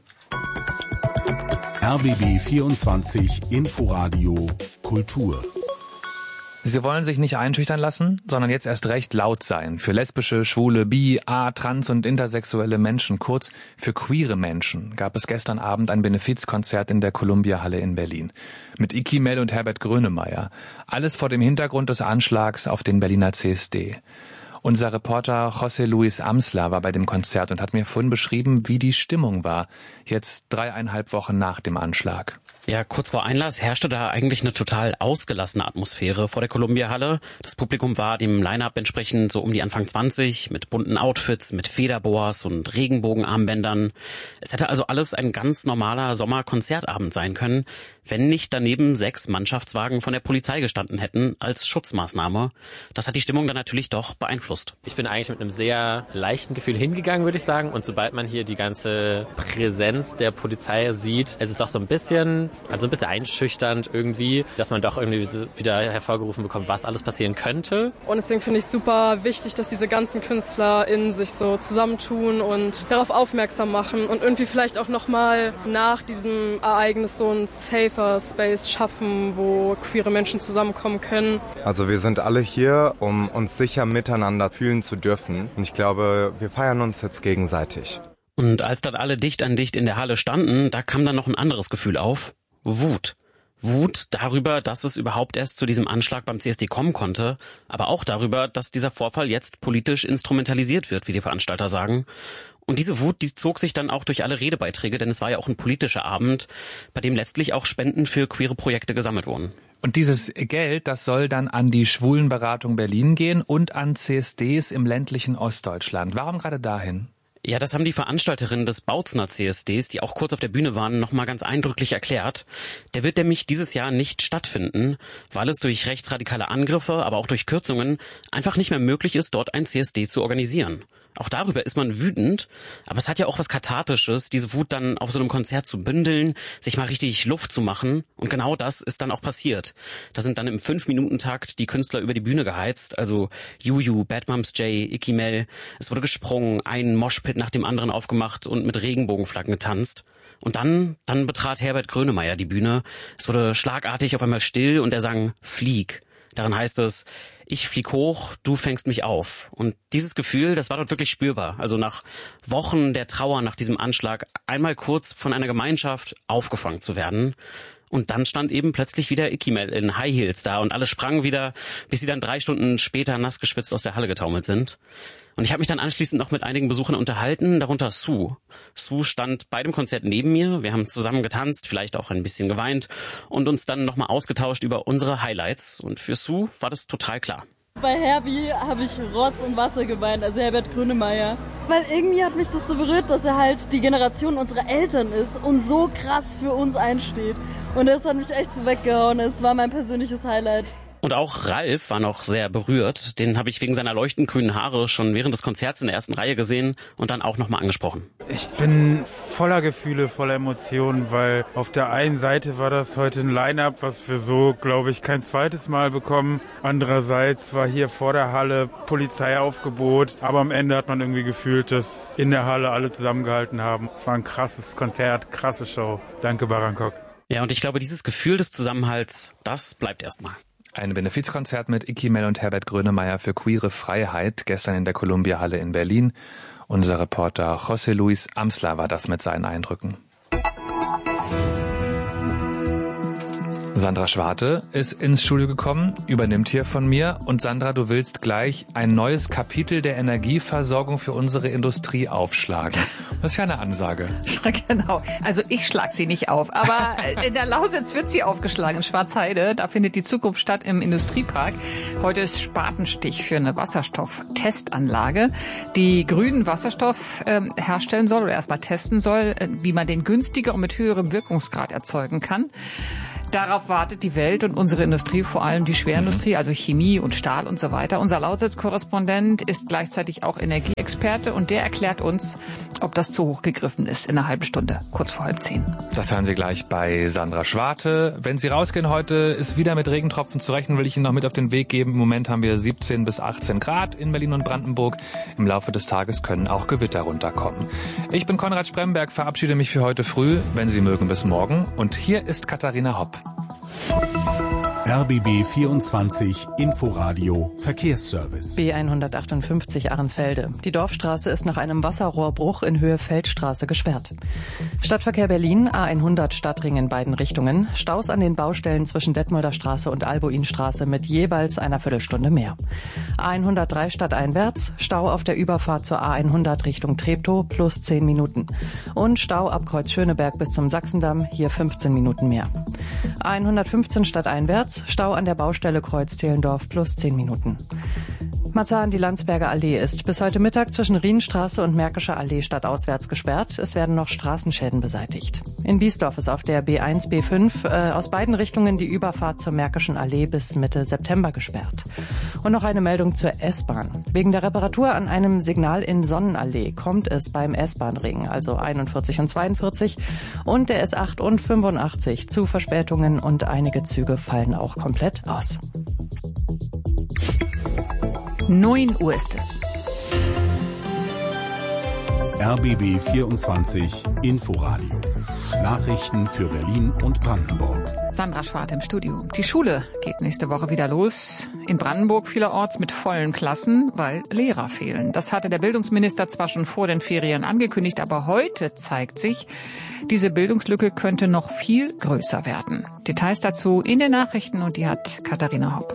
R B B vierundzwanzig Inforadio Kultur. Sie wollen sich nicht einschüchtern lassen, sondern jetzt erst recht laut sein. Für lesbische, schwule, bi, a, trans und intersexuelle Menschen, kurz für queere Menschen, gab es gestern Abend ein Benefizkonzert in der Columbia-Halle in Berlin. Mit Iki Mell und Herbert Grönemeyer. Alles vor dem Hintergrund des Anschlags auf den Berliner C S D. Unser Reporter José Luis Amsler war bei dem Konzert und hat mir vorhin beschrieben, wie die Stimmung war, jetzt dreieinhalb Wochen nach dem Anschlag. Ja, kurz vor Einlass herrschte da eigentlich eine total ausgelassene Atmosphäre vor der Columbia-Halle. Das Publikum war dem Line-Up entsprechend so um die Anfang zwanzig, mit bunten Outfits, mit Federboas und Regenbogenarmbändern. Es hätte also alles ein ganz normaler Sommerkonzertabend sein können, wenn nicht daneben sechs Mannschaftswagen von der Polizei gestanden hätten als Schutzmaßnahme. Das hat die Stimmung dann natürlich doch beeinflusst. Ich bin eigentlich mit einem sehr leichten Gefühl hingegangen, würde ich sagen. Und sobald man hier die ganze Präsenz der Polizei sieht, es ist doch so ein bisschen, also ein bisschen einschüchternd irgendwie, dass man doch irgendwie wieder hervorgerufen bekommt, was alles passieren könnte. Und deswegen finde ich super wichtig, dass diese ganzen KünstlerInnen sich so zusammentun und darauf aufmerksam machen und irgendwie vielleicht auch nochmal nach diesem Ereignis so ein safer Space schaffen, wo queere Menschen zusammenkommen können. Also wir sind alle hier, um uns sicher miteinander fühlen zu dürfen. Und ich glaube, wir feiern uns jetzt gegenseitig. Und als dann alle dicht an dicht in der Halle standen, da kam dann noch ein anderes Gefühl auf. Wut. Wut darüber, dass es überhaupt erst zu diesem Anschlag beim C S D kommen konnte, aber auch darüber, dass dieser Vorfall jetzt politisch instrumentalisiert wird, wie die Veranstalter sagen. Und diese Wut, die zog sich dann auch durch alle Redebeiträge, denn es war ja auch ein politischer Abend, bei dem letztlich auch Spenden für queere Projekte gesammelt wurden. Und dieses Geld, das soll dann an die Schwulenberatung Berlin gehen und an C S Ds im ländlichen Ostdeutschland. Warum gerade dahin? Ja, das haben die Veranstalterinnen des Bautzner C S Ds, die auch kurz auf der Bühne waren, nochmal ganz eindrücklich erklärt. Der wird nämlich dieses Jahr nicht stattfinden, weil es durch rechtsradikale Angriffe, aber auch durch Kürzungen einfach nicht mehr möglich ist, dort ein C S D zu organisieren. Auch darüber ist man wütend, aber es hat ja auch was Kathartisches, diese Wut dann auf so einem Konzert zu bündeln, sich mal richtig Luft zu machen. Und genau das ist dann auch passiert. Da sind dann im Fünf-Minuten-Takt die Künstler über die Bühne geheizt, also Juju, Bad Moms J, Iki Mell. Es wurde gesprungen, ein Moshpit nach dem anderen aufgemacht und mit Regenbogenflaggen getanzt. Und dann, dann betrat Herbert Grönemeyer die Bühne. Es wurde schlagartig auf einmal still und er sang Flieg. Darin heißt es, ich flieg hoch, du fängst mich auf. Und dieses Gefühl, das war dort wirklich spürbar. Also nach Wochen der Trauer nach diesem Anschlag einmal kurz von einer Gemeinschaft aufgefangen zu werden. Und dann stand eben plötzlich wieder Iki Mell in High Heels da und alle sprangen wieder, bis sie dann drei Stunden später nass geschwitzt aus der Halle getaumelt sind. Und ich habe mich dann anschließend noch mit einigen Besuchern unterhalten, darunter Sue. Sue stand bei dem Konzert neben mir, wir haben zusammen getanzt, vielleicht auch ein bisschen geweint und uns dann nochmal ausgetauscht über unsere Highlights. Und für Sue war das total klar. Bei Herbie habe ich Rotz und Wasser geweint, also Herbert Grönemeyer. Weil irgendwie hat mich das so berührt, dass er halt die Generation unserer Eltern ist und so krass für uns einsteht. Und das hat mich echt so weggehauen, es war mein persönliches Highlight. Und auch Ralf war noch sehr berührt. Den habe ich wegen seiner leuchtend grünen Haare schon während des Konzerts in der ersten Reihe gesehen und dann auch nochmal angesprochen. Ich bin voller Gefühle, voller Emotionen, weil auf der einen Seite war das heute ein Line-Up, was wir so, glaube ich, kein zweites Mal bekommen. Andererseits war hier vor der Halle Polizeiaufgebot, aber am Ende hat man irgendwie gefühlt, dass in der Halle alle zusammengehalten haben. Es war ein krasses Konzert, krasse Show. Danke, Barankok. Ja, und ich glaube, dieses Gefühl des Zusammenhalts, das bleibt erstmal. Ein Benefizkonzert mit Iki Mell und Herbert Grönemeyer für queere Freiheit, gestern in der Columbia-Halle in Berlin. Unser Reporter José Luis Amsler war das mit seinen Eindrücken. Sandra Schwarte ist ins Studio gekommen, übernimmt hier von mir. Und Sandra, du willst gleich ein neues Kapitel der Energieversorgung für unsere Industrie aufschlagen. Das ist ja eine Ansage. Genau. Also ich schlag sie nicht auf. Aber in der Lausitz wird sie aufgeschlagen, in Schwarzheide. Da findet die Zukunft statt im Industriepark. Heute ist Spatenstich für eine Wasserstofftestanlage, die grünen Wasserstoff äh, herstellen soll oder erstmal testen soll, äh, wie man den günstiger und mit höherem Wirkungsgrad erzeugen kann. Darauf wartet die Welt und unsere Industrie, vor allem die Schwerindustrie, also Chemie und Stahl und so weiter. Unser Lausitz-Korrespondent ist gleichzeitig auch Energieexperte und der erklärt uns, ob das zu hoch gegriffen ist in einer halben Stunde, kurz vor halb zehn. Das hören Sie gleich bei Sandra Schwarte. Wenn Sie rausgehen heute, ist wieder mit Regentropfen zu rechnen, will ich Ihnen noch mit auf den Weg geben. Im Moment haben wir siebzehn bis achtzehn Grad in Berlin und Brandenburg. Im Laufe des Tages können auch Gewitter runterkommen. Ich bin Konrad Spremberg, verabschiede mich für heute früh. Wenn Sie mögen, bis morgen. Und hier ist Katharina Hopp. R B B vierundzwanzig Inforadio Verkehrsservice. B hundertachtundfünfzig Ahrensfelde. Die Dorfstraße ist nach einem Wasserrohrbruch in Höhe Feldstraße gesperrt. Stadtverkehr Berlin, A hundert Stadtring in beiden Richtungen. Staus an den Baustellen zwischen Detmolder Straße und Albuinstraße mit jeweils einer Viertelstunde mehr. A hundertdrei stadteinwärts, Stau auf der Überfahrt zur A hundert Richtung Treptow plus zehn Minuten. Und Stau ab Kreuz Schöneberg bis zum Sachsendamm, hier fünfzehn Minuten mehr. A hundertfünfzehn stadteinwärts, Stau an der Baustelle Kreuz Zehlendorf plus zehn Minuten. Marzahn, die Landsberger Allee ist bis heute Mittag zwischen Rienstraße und Märkischer Allee stadtauswärts gesperrt. Es werden noch Straßenschäden beseitigt. In Biesdorf ist auf der B eins, B fünf äh, aus beiden Richtungen die Überfahrt zur Märkischen Allee bis Mitte September gesperrt. Und noch eine Meldung zur S-Bahn. Wegen der Reparatur an einem Signal in Sonnenallee kommt es beim S-Bahn-Ring, also einundvierzig und zweiundvierzig, und der S acht und fünfundachtzig zu Verspätungen und einige Züge fallen auch komplett aus. neun Uhr ist es. R B B vierundzwanzig Inforadio. Nachrichten für Berlin und Brandenburg. Sandra Schwarte im Studio. Die Schule geht nächste Woche wieder los. In Brandenburg vielerorts mit vollen Klassen, weil Lehrer fehlen. Das hatte der Bildungsminister zwar schon vor den Ferien angekündigt, aber heute zeigt sich, diese Bildungslücke könnte noch viel größer werden. Details dazu in den Nachrichten und die hat Katharina Hopp.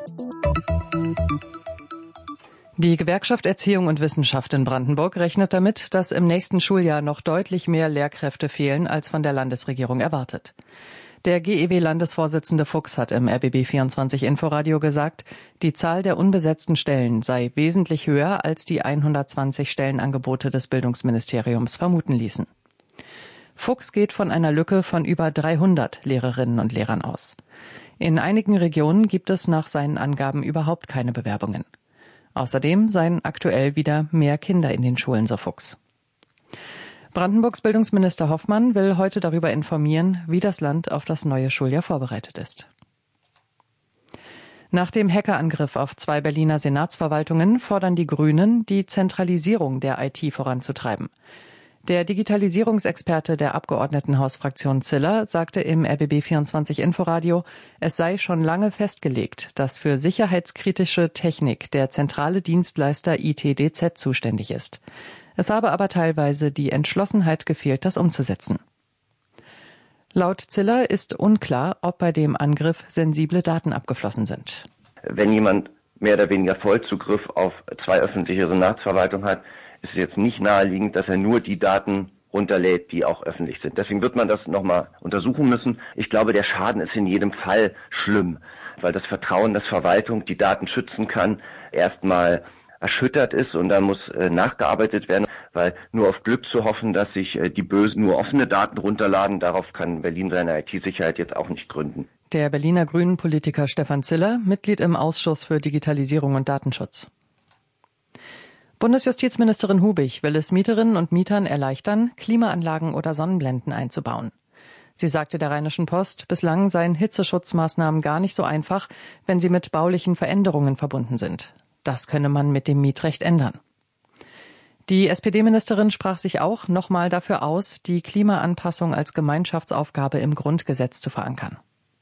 Die Gewerkschaft Erziehung und Wissenschaft in Brandenburg rechnet damit, dass im nächsten Schuljahr noch deutlich mehr Lehrkräfte fehlen, als von der Landesregierung erwartet. Der G E W-Landesvorsitzende Fuchs hat im R B B vierundzwanzig Inforadio gesagt, die Zahl der unbesetzten Stellen sei wesentlich höher, als die hundertzwanzig Stellenangebote des Bildungsministeriums vermuten ließen. Fuchs geht von einer Lücke von über dreihundert Lehrerinnen und Lehrern aus. In einigen Regionen gibt es nach seinen Angaben überhaupt keine Bewerbungen. Außerdem seien aktuell wieder mehr Kinder in den Schulen, so Fuchs. Brandenburgs Bildungsminister Hoffmann will heute darüber informieren, wie das Land auf das neue Schuljahr vorbereitet ist. Nach dem Hackerangriff auf zwei Berliner Senatsverwaltungen fordern die Grünen, die Zentralisierung der I T voranzutreiben. Der Digitalisierungsexperte der Abgeordnetenhausfraktion Ziller sagte im R B B vierundzwanzig Inforadio, es sei schon lange festgelegt, dass für sicherheitskritische Technik der zentrale Dienstleister I T D Z zuständig ist. Es habe aber teilweise die Entschlossenheit gefehlt, das umzusetzen. Laut Ziller ist unklar, ob bei dem Angriff sensible Daten abgeflossen sind. Wenn jemand mehr oder weniger Vollzugriff auf zwei öffentliche Senatsverwaltungen hat, ist es jetzt nicht naheliegend, dass er nur die Daten runterlädt, die auch öffentlich sind. Deswegen wird man das nochmal untersuchen müssen. Ich glaube, der Schaden ist in jedem Fall schlimm, weil das Vertrauen, dass Verwaltung die Daten schützen kann, erstmal erschüttert ist und dann muss äh, nachgearbeitet werden. weil nur auf Glück zu hoffen, dass sich die Bösen nur offene Daten runterladen, darauf kann Berlin seine I T-Sicherheit jetzt auch nicht gründen. Der Berliner Grünen-Politiker Stefan Ziller, Mitglied im Ausschuss für Digitalisierung und Datenschutz. Bundesjustizministerin Hubig will es Mieterinnen und Mietern erleichtern, Klimaanlagen oder Sonnenblenden einzubauen. Sie sagte der Rheinischen Post, bislang seien Hitzeschutzmaßnahmen gar nicht so einfach, wenn sie mit baulichen Veränderungen verbunden sind. Das könne man mit dem Mietrecht ändern. Die S P D-Ministerin sprach sich auch nochmal dafür aus, die Klimaanpassung als Gemeinschaftsaufgabe im Grundgesetz zu verankern.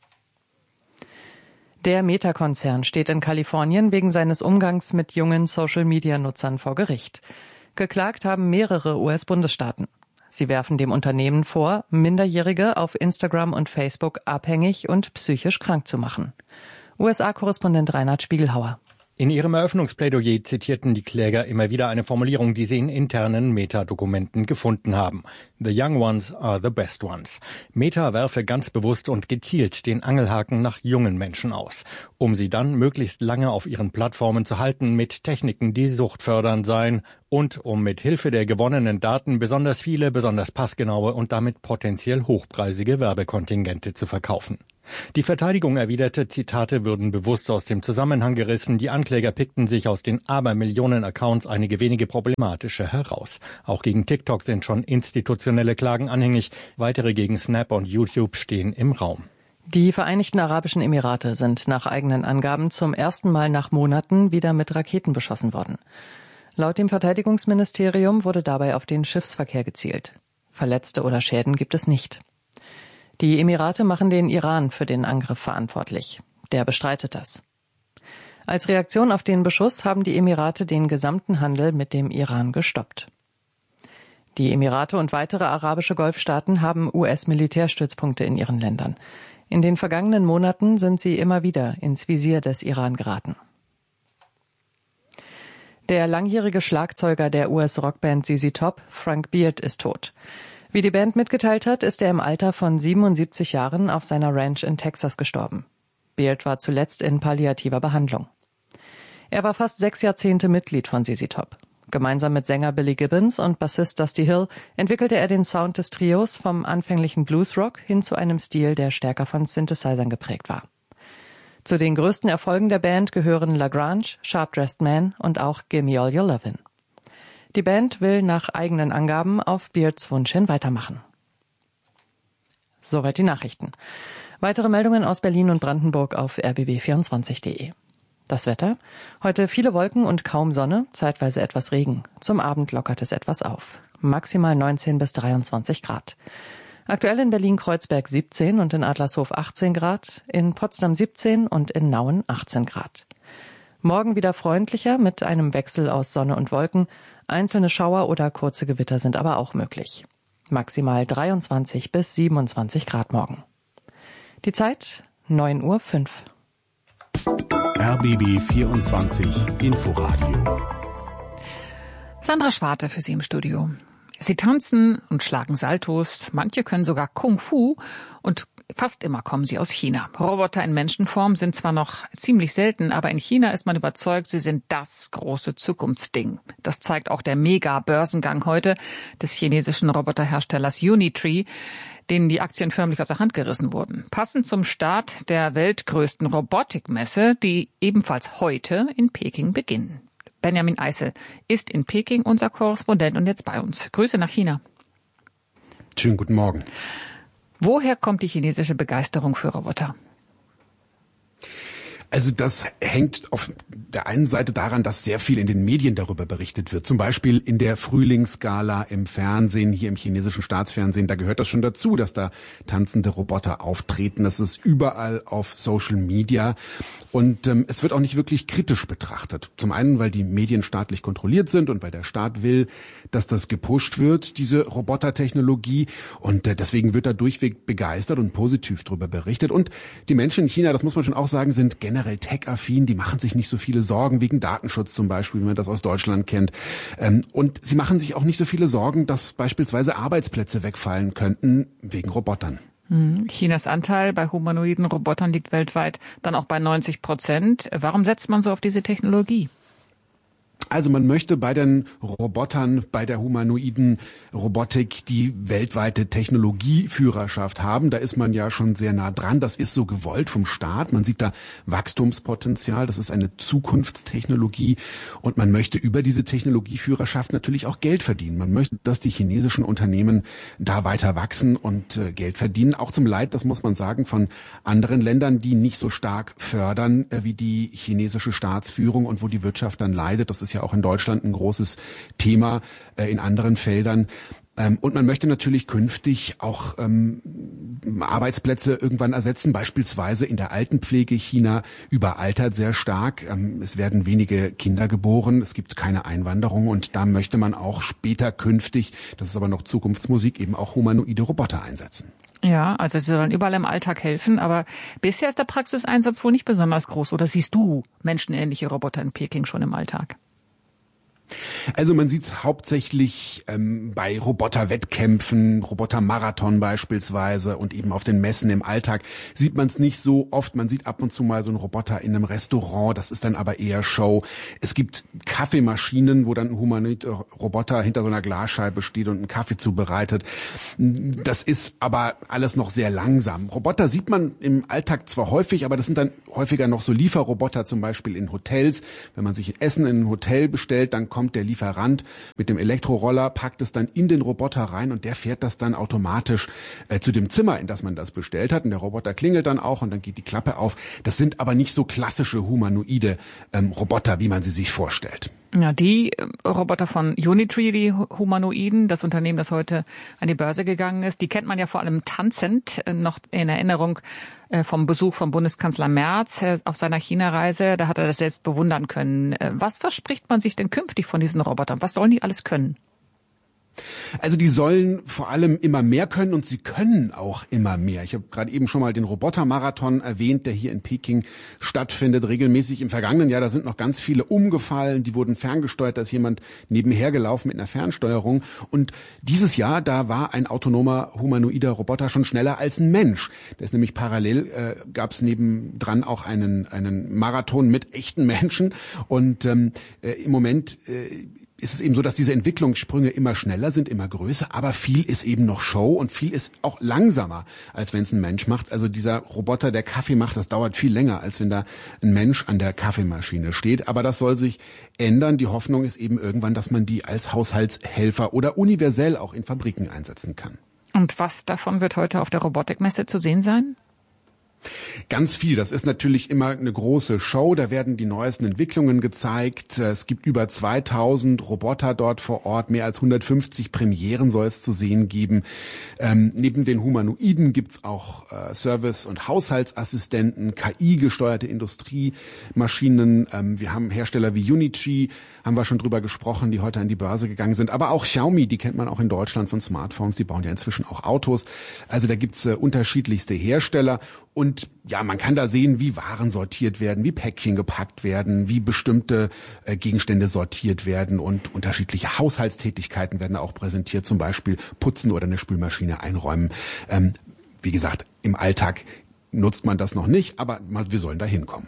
Der Meta-Konzern steht in Kalifornien wegen seines Umgangs mit jungen Social-Media-Nutzern vor Gericht. Geklagt haben mehrere U S-Bundesstaaten. Sie werfen dem Unternehmen vor, Minderjährige auf Instagram und Facebook abhängig und psychisch krank zu machen. U S A-Korrespondent Reinhard Spiegelhauer. In ihrem Eröffnungsplädoyer zitierten die Kläger immer wieder eine Formulierung, die sie in internen Meta-Dokumenten gefunden haben. The young ones are the best ones. Meta werfe ganz bewusst und gezielt den Angelhaken nach jungen Menschen aus, um sie dann möglichst lange auf ihren Plattformen zu halten mit Techniken, die suchtfördernd seien und um mit Hilfe der gewonnenen Daten besonders viele, besonders passgenaue und damit potenziell hochpreisige Werbekontingente zu verkaufen. Die Verteidigung erwiderte, Zitate würden bewusst aus dem Zusammenhang gerissen. Die Ankläger pickten sich aus den Abermillionen Accounts einige wenige problematische heraus. Auch gegen TikTok sind schon institutionelle Klagen anhängig. Weitere gegen Snap und YouTube stehen im Raum. Die Vereinigten Arabischen Emirate sind nach eigenen Angaben zum ersten Mal nach Monaten wieder mit Raketen beschossen worden. Laut dem Verteidigungsministerium wurde dabei auf den Schiffsverkehr gezielt. Verletzte oder Schäden gibt es nicht. Die Emirate machen den Iran für den Angriff verantwortlich. Der bestreitet das. Als Reaktion auf den Beschuss haben die Emirate den gesamten Handel mit dem Iran gestoppt. Die Emirate und weitere arabische Golfstaaten haben U S-Militärstützpunkte in ihren Ländern. In den vergangenen Monaten sind sie immer wieder ins Visier des Iran geraten. Der langjährige Schlagzeuger der U S-Rockband Z Z Top, Frank Beard, ist tot. Wie die Band mitgeteilt hat, ist er im Alter von siebenundsiebzig Jahren auf seiner Ranch in Texas gestorben. Beard war zuletzt in palliativer Behandlung. Er war fast sechs Jahrzehnte Mitglied von Z Z Top. Gemeinsam mit Sänger Billy Gibbons und Bassist Dusty Hill entwickelte er den Sound des Trios vom anfänglichen Bluesrock hin zu einem Stil, der stärker von Synthesizern geprägt war. Zu den größten Erfolgen der Band gehören La Grange, Sharp Dressed Man und auch Gimme All Your Lovin'. Die Band will nach eigenen Angaben auf Beards Wunsch hin weitermachen. Soweit die Nachrichten. Weitere Meldungen aus Berlin und Brandenburg auf r b b vierundzwanzig punkt de. Das Wetter? Heute viele Wolken und kaum Sonne, zeitweise etwas Regen. Zum Abend lockert es etwas auf. Maximal neunzehn bis dreiundzwanzig Grad. Aktuell in Berlin-Kreuzberg siebzehn und in Adlershof achtzehn Grad, in Potsdam siebzehn und in Nauen achtzehn Grad. Morgen wieder freundlicher mit einem Wechsel aus Sonne und Wolken. Einzelne Schauer oder kurze Gewitter sind aber auch möglich. Maximal dreiundzwanzig bis siebenundzwanzig Grad morgen. Die Zeit neun Uhr fünf. R B B vierundzwanzig Inforadio. Sandra Schwarte für Sie im Studio. Sie tanzen und schlagen Saltos, manche können sogar Kung Fu und fast immer kommen sie aus China. Roboter in Menschenform sind zwar noch ziemlich selten, aber in China ist man überzeugt, sie sind das große Zukunftsding. Das zeigt auch der Mega-Börsengang heute des chinesischen Roboterherstellers Unitree, denen die Aktien förmlich aus der Hand gerissen wurden. Passend zum Start der weltgrößten Robotikmesse, die ebenfalls heute in Peking beginnen. Benjamin Eisel ist in Peking unser Korrespondent und jetzt bei uns. Grüße nach China. Schönen guten Morgen. Woher kommt die chinesische Begeisterung für Roboter? Also das hängt auf der einen Seite daran, dass sehr viel in den Medien darüber berichtet wird. Zum Beispiel in der Frühlingsgala im Fernsehen, hier im chinesischen Staatsfernsehen. Da gehört das schon dazu, dass da tanzende Roboter auftreten. Das ist überall auf Social Media. Und ähm, es wird auch nicht wirklich kritisch betrachtet. Zum einen, weil die Medien staatlich kontrolliert sind und weil der Staat will, dass das gepusht wird, diese Robotertechnologie. Und äh, deswegen wird da durchweg begeistert und positiv darüber berichtet. Und die Menschen in China, das muss man schon auch sagen, sind generell tech-affin, die machen sich nicht so viele Sorgen wegen Datenschutz zum Beispiel, wie man das aus Deutschland kennt. Und sie machen sich auch nicht so viele Sorgen, dass beispielsweise Arbeitsplätze wegfallen könnten wegen Robotern. Chinas Anteil bei humanoiden Robotern liegt weltweit dann auch bei neunzig Prozent. Warum setzt man so auf diese Technologie? Also man möchte bei den Robotern, bei der humanoiden Robotik die weltweite Technologieführerschaft haben. Da ist man ja schon sehr nah dran. Das ist so gewollt vom Staat. Man sieht da Wachstumspotenzial. Das ist eine Zukunftstechnologie. Und man möchte über diese Technologieführerschaft natürlich auch Geld verdienen. Man möchte, dass die chinesischen Unternehmen da weiter wachsen und äh, Geld verdienen. Auch zum Leid, das muss man sagen, von anderen Ländern, die nicht so stark fördern äh, wie die chinesische Staatsführung und wo die Wirtschaft dann leidet. Das ist ja auch in Deutschland ein großes Thema, äh, in anderen Feldern. Ähm, und man möchte natürlich künftig auch ähm, Arbeitsplätze irgendwann ersetzen, beispielsweise in der Altenpflege. China überaltert sehr stark. Ähm, es werden wenige Kinder geboren, es gibt keine Einwanderung und da möchte man auch später künftig, das ist aber noch Zukunftsmusik, eben auch humanoide Roboter einsetzen. Ja, also sie sollen überall im Alltag helfen, aber bisher ist der Praxiseinsatz wohl nicht besonders groß. Oder siehst du menschenähnliche Roboter in Peking schon im Alltag? Also man sieht es hauptsächlich ähm, bei Roboterwettkämpfen, Robotermarathon beispielsweise und eben auf den Messen im Alltag sieht man es nicht so oft. Man sieht ab und zu mal so einen Roboter in einem Restaurant, das ist dann aber eher Show. Es gibt Kaffeemaschinen, wo dann ein humanoider Roboter hinter so einer Glasscheibe steht und einen Kaffee zubereitet. Das ist aber alles noch sehr langsam. Roboter sieht man im Alltag zwar häufig, aber das sind dann häufiger noch so Lieferroboter, zum Beispiel in Hotels. Wenn man sich Essen in ein Hotel bestellt, dann kommt der Lieferant mit dem Elektroroller, packt es dann in den Roboter rein und der fährt das dann automatisch äh, zu dem Zimmer, in das man das bestellt hat. Und der Roboter klingelt dann auch und dann geht die Klappe auf. Das sind aber nicht so klassische humanoide ähm, Roboter, wie man sie sich vorstellt. Ja, die Roboter von Unitree, die Humanoiden, das Unternehmen, das heute an die Börse gegangen ist, die kennt man ja vor allem tanzend, noch in Erinnerung vom Besuch von Bundeskanzler Merz auf seiner China-Reise. Da hat er das selbst bewundern können. Was verspricht man sich denn künftig von diesen Robotern? Was sollen die alles können? Also die sollen vor allem immer mehr können und sie können auch immer mehr. Ich habe gerade eben schon mal den Robotermarathon erwähnt, der hier in Peking stattfindet, regelmäßig im vergangenen Jahr. Da sind noch ganz viele umgefallen, die wurden ferngesteuert, da ist jemand nebenher gelaufen mit einer Fernsteuerung. Und dieses Jahr, da war ein autonomer humanoider Roboter schon schneller als ein Mensch. Da ist nämlich parallel, äh, gab es nebendran auch einen, einen Marathon mit echten Menschen. Und ähm, äh, im Moment äh, ist es eben so, dass diese Entwicklungssprünge immer schneller sind, immer größer, aber viel ist eben noch Show und viel ist auch langsamer, als wenn es ein Mensch macht. Also dieser Roboter, der Kaffee macht, das dauert viel länger, als wenn da ein Mensch an der Kaffeemaschine steht. Aber das soll sich ändern. Die Hoffnung ist eben irgendwann, dass man die als Haushaltshelfer oder universell auch in Fabriken einsetzen kann. Und was davon wird heute auf der Robotikmesse zu sehen sein? Ganz viel. Das ist natürlich immer eine große Show. Da werden die neuesten Entwicklungen gezeigt. Es gibt über zweitausend Roboter dort vor Ort. Mehr als hundertfünfzig Premieren soll es zu sehen geben. Ähm, neben den Humanoiden gibt's auch äh, Service- und Haushaltsassistenten, K I-gesteuerte Industriemaschinen. Ähm, wir haben Hersteller wie Unitree, haben wir schon drüber gesprochen, die heute an die Börse gegangen sind. Aber auch Xiaomi, die kennt man auch in Deutschland von Smartphones. Die bauen ja inzwischen auch Autos. Also da gibt's äh, unterschiedlichste Hersteller. Und ja, man kann da sehen, wie Waren sortiert werden, wie Päckchen gepackt werden, wie bestimmte äh, Gegenstände sortiert werden und unterschiedliche Haushaltstätigkeiten werden auch präsentiert, zum Beispiel putzen oder eine Spülmaschine einräumen. Ähm, wie gesagt, im Alltag nutzt man das noch nicht, aber wir sollen da hinkommen.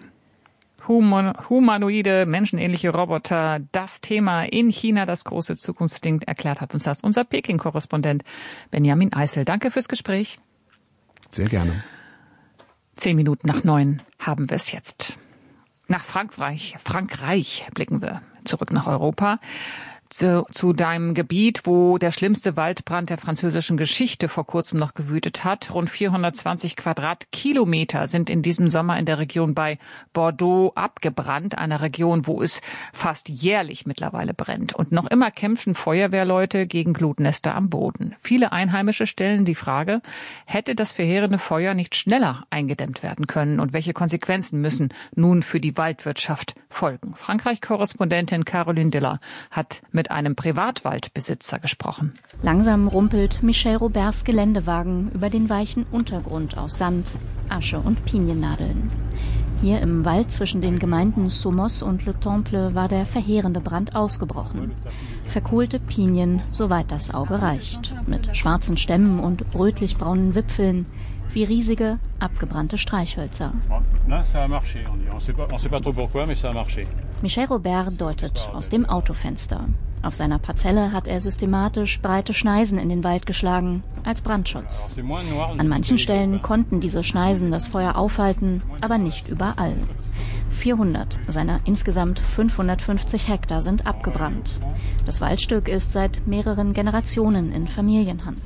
Humanoide, menschenähnliche Roboter, das Thema in China, das große Zukunftsding, erklärt hat uns das unser Peking-Korrespondent Benjamin Eisel. Danke fürs Gespräch. Sehr gerne. Zehn Minuten nach neun haben wir es jetzt. Nach Frankreich, Frankreich blicken wir zurück nach Europa. Zu, zu deinem Gebiet, wo der schlimmste Waldbrand der französischen Geschichte vor kurzem noch gewütet hat. Rund vierhundertzwanzig Quadratkilometer sind in diesem Sommer in der Region bei Bordeaux abgebrannt, einer Region, wo es fast jährlich mittlerweile brennt. Und noch immer kämpfen Feuerwehrleute gegen Glutnester am Boden. Viele Einheimische stellen die Frage, hätte das verheerende Feuer nicht schneller eingedämmt werden können und welche Konsequenzen müssen nun für die Waldwirtschaft folgen? Frankreich-Korrespondentin Caroline Diller hat mit einem Privatwaldbesitzer gesprochen. Langsam rumpelt Michel Roberts Geländewagen über den weichen Untergrund aus Sand, Asche und Piniennadeln. Hier im Wald zwischen den Gemeinden Somos und Le Temple war der verheerende Brand ausgebrochen. Verkohlte Pinien, soweit das Auge reicht, mit schwarzen Stämmen und rötlich-braunen Wipfeln, wie riesige, abgebrannte Streichhölzer. Michel Robert deutet aus dem Autofenster. Auf seiner Parzelle hat er systematisch breite Schneisen in den Wald geschlagen, als Brandschutz. An manchen Stellen konnten diese Schneisen das Feuer aufhalten, aber nicht überall. vierhundert seiner insgesamt fünfhundertfünfzig Hektar sind abgebrannt. Das Waldstück ist seit mehreren Generationen in Familienhand.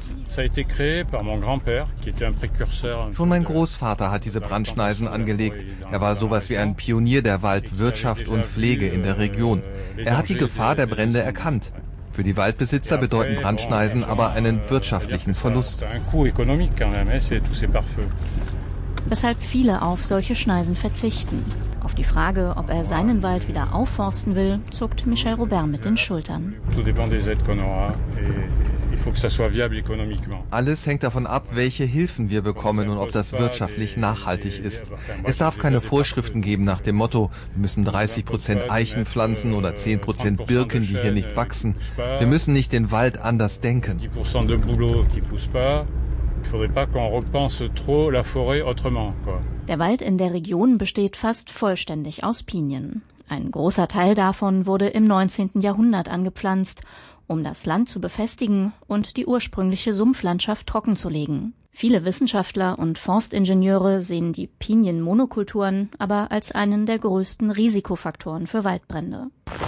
Schon mein Großvater hat diese Brandschneisen angelegt. Er war sowas wie ein Pionier der Waldwirtschaft und Pflege in der Region. Er hat die Gefahr der Brände erkannt. Für die Waldbesitzer bedeuten Brandschneisen aber einen wirtschaftlichen Verlust. Weshalb viele auf solche Schneisen verzichten. Auf die Frage, ob er seinen Wald wieder aufforsten will, zuckt Michel Robert mit den Schultern. Alles hängt davon ab, welche Hilfen wir bekommen und ob das wirtschaftlich nachhaltig ist. Es darf keine Vorschriften geben nach dem Motto, wir müssen dreißig Prozent Eichen pflanzen oder zehn Prozent Birken, die hier nicht wachsen. Wir müssen nicht den Wald anders denken. Der Wald in der Region besteht fast vollständig aus Pinien. Ein großer Teil davon wurde im neunzehnten Jahrhundert angepflanzt, um das Land zu befestigen und die ursprüngliche Sumpflandschaft trockenzulegen. Viele Wissenschaftler und Forstingenieure sehen die Pinienmonokulturen aber als einen der größten Risikofaktoren für Waldbrände.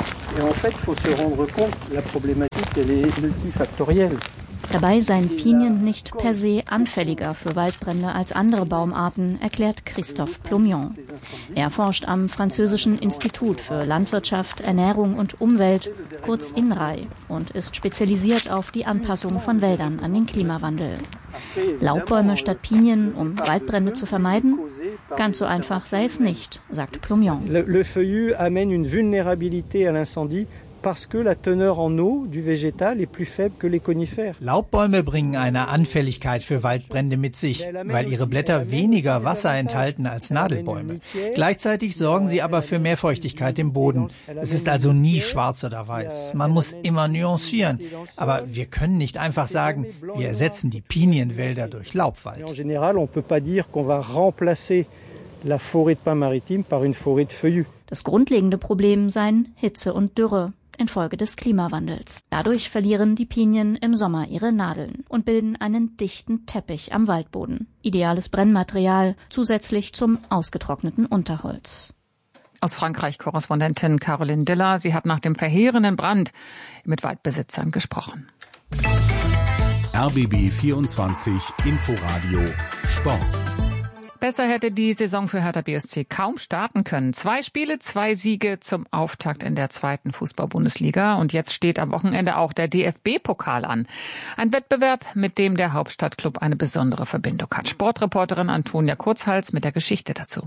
Dabei seien Pinien nicht per se anfälliger für Waldbrände als andere Baumarten, erklärt Christophe Plomion. Er forscht am französischen Institut für Landwirtschaft, Ernährung und Umwelt, kurz INRAE, und ist spezialisiert auf die Anpassung von Wäldern an den Klimawandel. Laubbäume statt Pinien, um Waldbrände zu vermeiden? Ganz so einfach sei es nicht, sagt Plomion. Le, le feuillu amène une vulnérabilité à l'incendie. Parce que la teneur en eau du végétal est plus faible que les conifères. Laubbäume bringen eine Anfälligkeit für Waldbrände mit sich, weil ihre Blätter weniger Wasser enthalten als Nadelbäume. Gleichzeitig sorgen sie aber für mehr Feuchtigkeit im Boden. Es ist also nie schwarz oder weiß. Man muss immer nuancieren. Aber wir können nicht einfach sagen, wir ersetzen die Pinienwälder durch Laubwald. En général, on peut pas dire qu'on va remplacer la forêt de pins maritime par une forêt de feuillus. Das grundlegende Problem seien Hitze und Dürre infolge des Klimawandels. Dadurch verlieren die Pinien im Sommer ihre Nadeln und bilden einen dichten Teppich am Waldboden. Ideales Brennmaterial zusätzlich zum ausgetrockneten Unterholz. Aus Frankreich Korrespondentin Caroline Diller. Sie hat nach dem verheerenden Brand mit Waldbesitzern gesprochen. R B B vierundzwanzig Inforadio Sport. Besser hätte die Saison für Hertha B S C kaum starten können. Zwei Spiele, zwei Siege zum Auftakt in der zweiten Fußball-Bundesliga. Und jetzt steht am Wochenende auch der D F B-Pokal an. Ein Wettbewerb, mit dem der Hauptstadtklub eine besondere Verbindung hat. Sportreporterin Antonia Kurzhals mit der Geschichte dazu.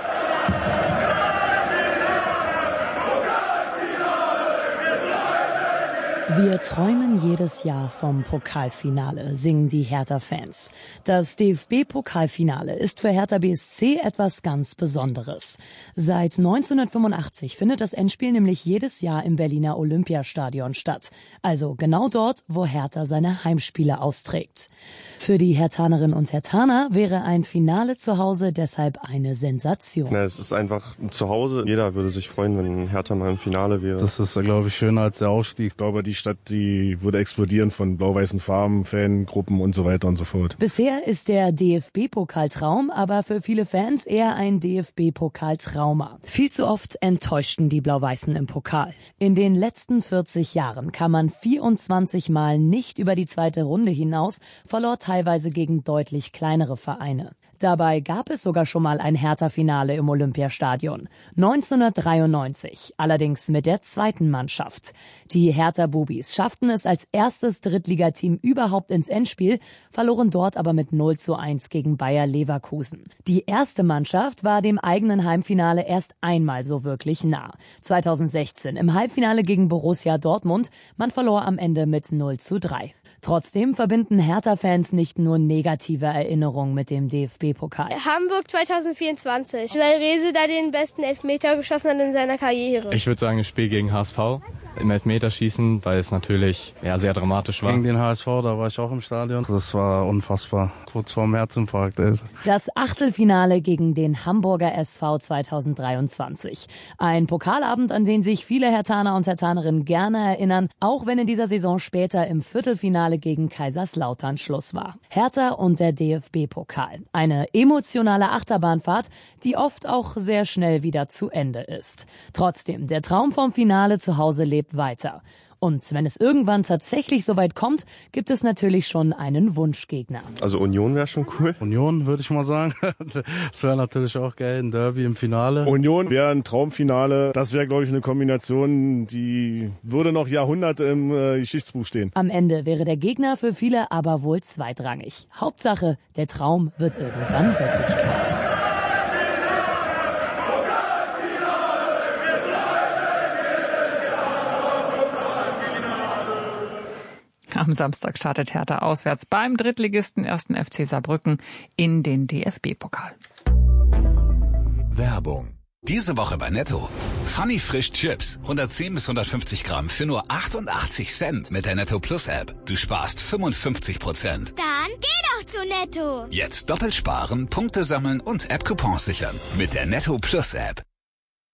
Wir träumen jedes Jahr vom Pokalfinale, singen die Hertha-Fans. Das D F B-Pokalfinale ist für Hertha B S C etwas ganz Besonderes. Seit neunzehnhundertfünfundachtzig findet das Endspiel nämlich jedes Jahr im Berliner Olympiastadion statt. Also genau dort, wo Hertha seine Heimspiele austrägt. Für die Herthanerinnen und Herthaner wäre ein Finale zu Hause deshalb eine Sensation. Na, es ist einfach zu Hause. Jeder würde sich freuen, wenn Hertha mal im Finale wäre. Das ist, glaube ich, schöner als der Aufstieg. Ich glaube, die Stadt, die würde explodieren von blau-weißen Farben, Fangruppen und so weiter und so fort. Bisher ist der D F B-Pokaltraum aber für viele Fans eher ein D F B-Pokaltrauma. Viel zu oft enttäuschten die Blau-Weißen im Pokal. In den letzten vierzig Jahren kam man vierundzwanzig Mal nicht über die zweite Runde hinaus, verlor teilweise gegen deutlich kleinere Vereine. Dabei gab es sogar schon mal ein Hertha-Finale im Olympiastadion. neunzehnhundertdreiundneunzig, allerdings mit der zweiten Mannschaft. Die Hertha-Bubis schafften es als erstes Drittligateam überhaupt ins Endspiel, verloren dort aber mit null zu eins gegen Bayer Leverkusen. Die erste Mannschaft war dem eigenen Heimfinale erst einmal so wirklich nah. zweitausendsechzehn im Halbfinale gegen Borussia Dortmund. Man verlor am Ende mit null zu drei. Trotzdem verbinden Hertha-Fans nicht nur negative Erinnerungen mit dem D F B-Pokal. Hamburg zweitausendvierundzwanzig, weil Rese da den besten Elfmeter geschossen hat in seiner Karriere. Ich würde sagen, das Spiel gegen H S V. im Elfmeterschießen, weil es natürlich ja, sehr dramatisch war. Gegen den H S V, da war ich auch im Stadion. Das war unfassbar. Kurz vorm Herzinfarkt. Ey. Das Achtelfinale gegen den Hamburger S V zweitausenddreiundzwanzig. Ein Pokalabend, an den sich viele Herthaner und Herthanerinnen gerne erinnern, auch wenn in dieser Saison später im Viertelfinale gegen Kaiserslautern Schluss war. Hertha und der D F B-Pokal. Eine emotionale Achterbahnfahrt, die oft auch sehr schnell wieder zu Ende ist. Trotzdem, der Traum vom Finale zu Hause lebt weiter. Und wenn es irgendwann tatsächlich soweit kommt, gibt es natürlich schon einen Wunschgegner. Also Union wäre schon cool. Union, würde ich mal sagen. Das wäre natürlich auch geil, ein Derby im Finale. Union wäre ein Traumfinale. Das wäre, glaube ich, eine Kombination, die würde noch Jahrhunderte im äh, Geschichtsbuch stehen. Am Ende wäre der Gegner für viele aber wohl zweitrangig. Hauptsache, der Traum wird irgendwann Wirklichkeit. Am Samstag startet Hertha auswärts beim Drittligisten ersten F C Saarbrücken in den D F B-Pokal. Werbung. Diese Woche bei Netto. Funny Frisch Chips. hundertzehn bis hundertfünfzig Gramm für nur achtundachtzig Cent mit der Netto Plus App. Du sparst fünfundfünfzig Prozent. Dann geh doch zu Netto. Jetzt doppelt sparen, Punkte sammeln und App-Coupons sichern. Mit der Netto Plus App.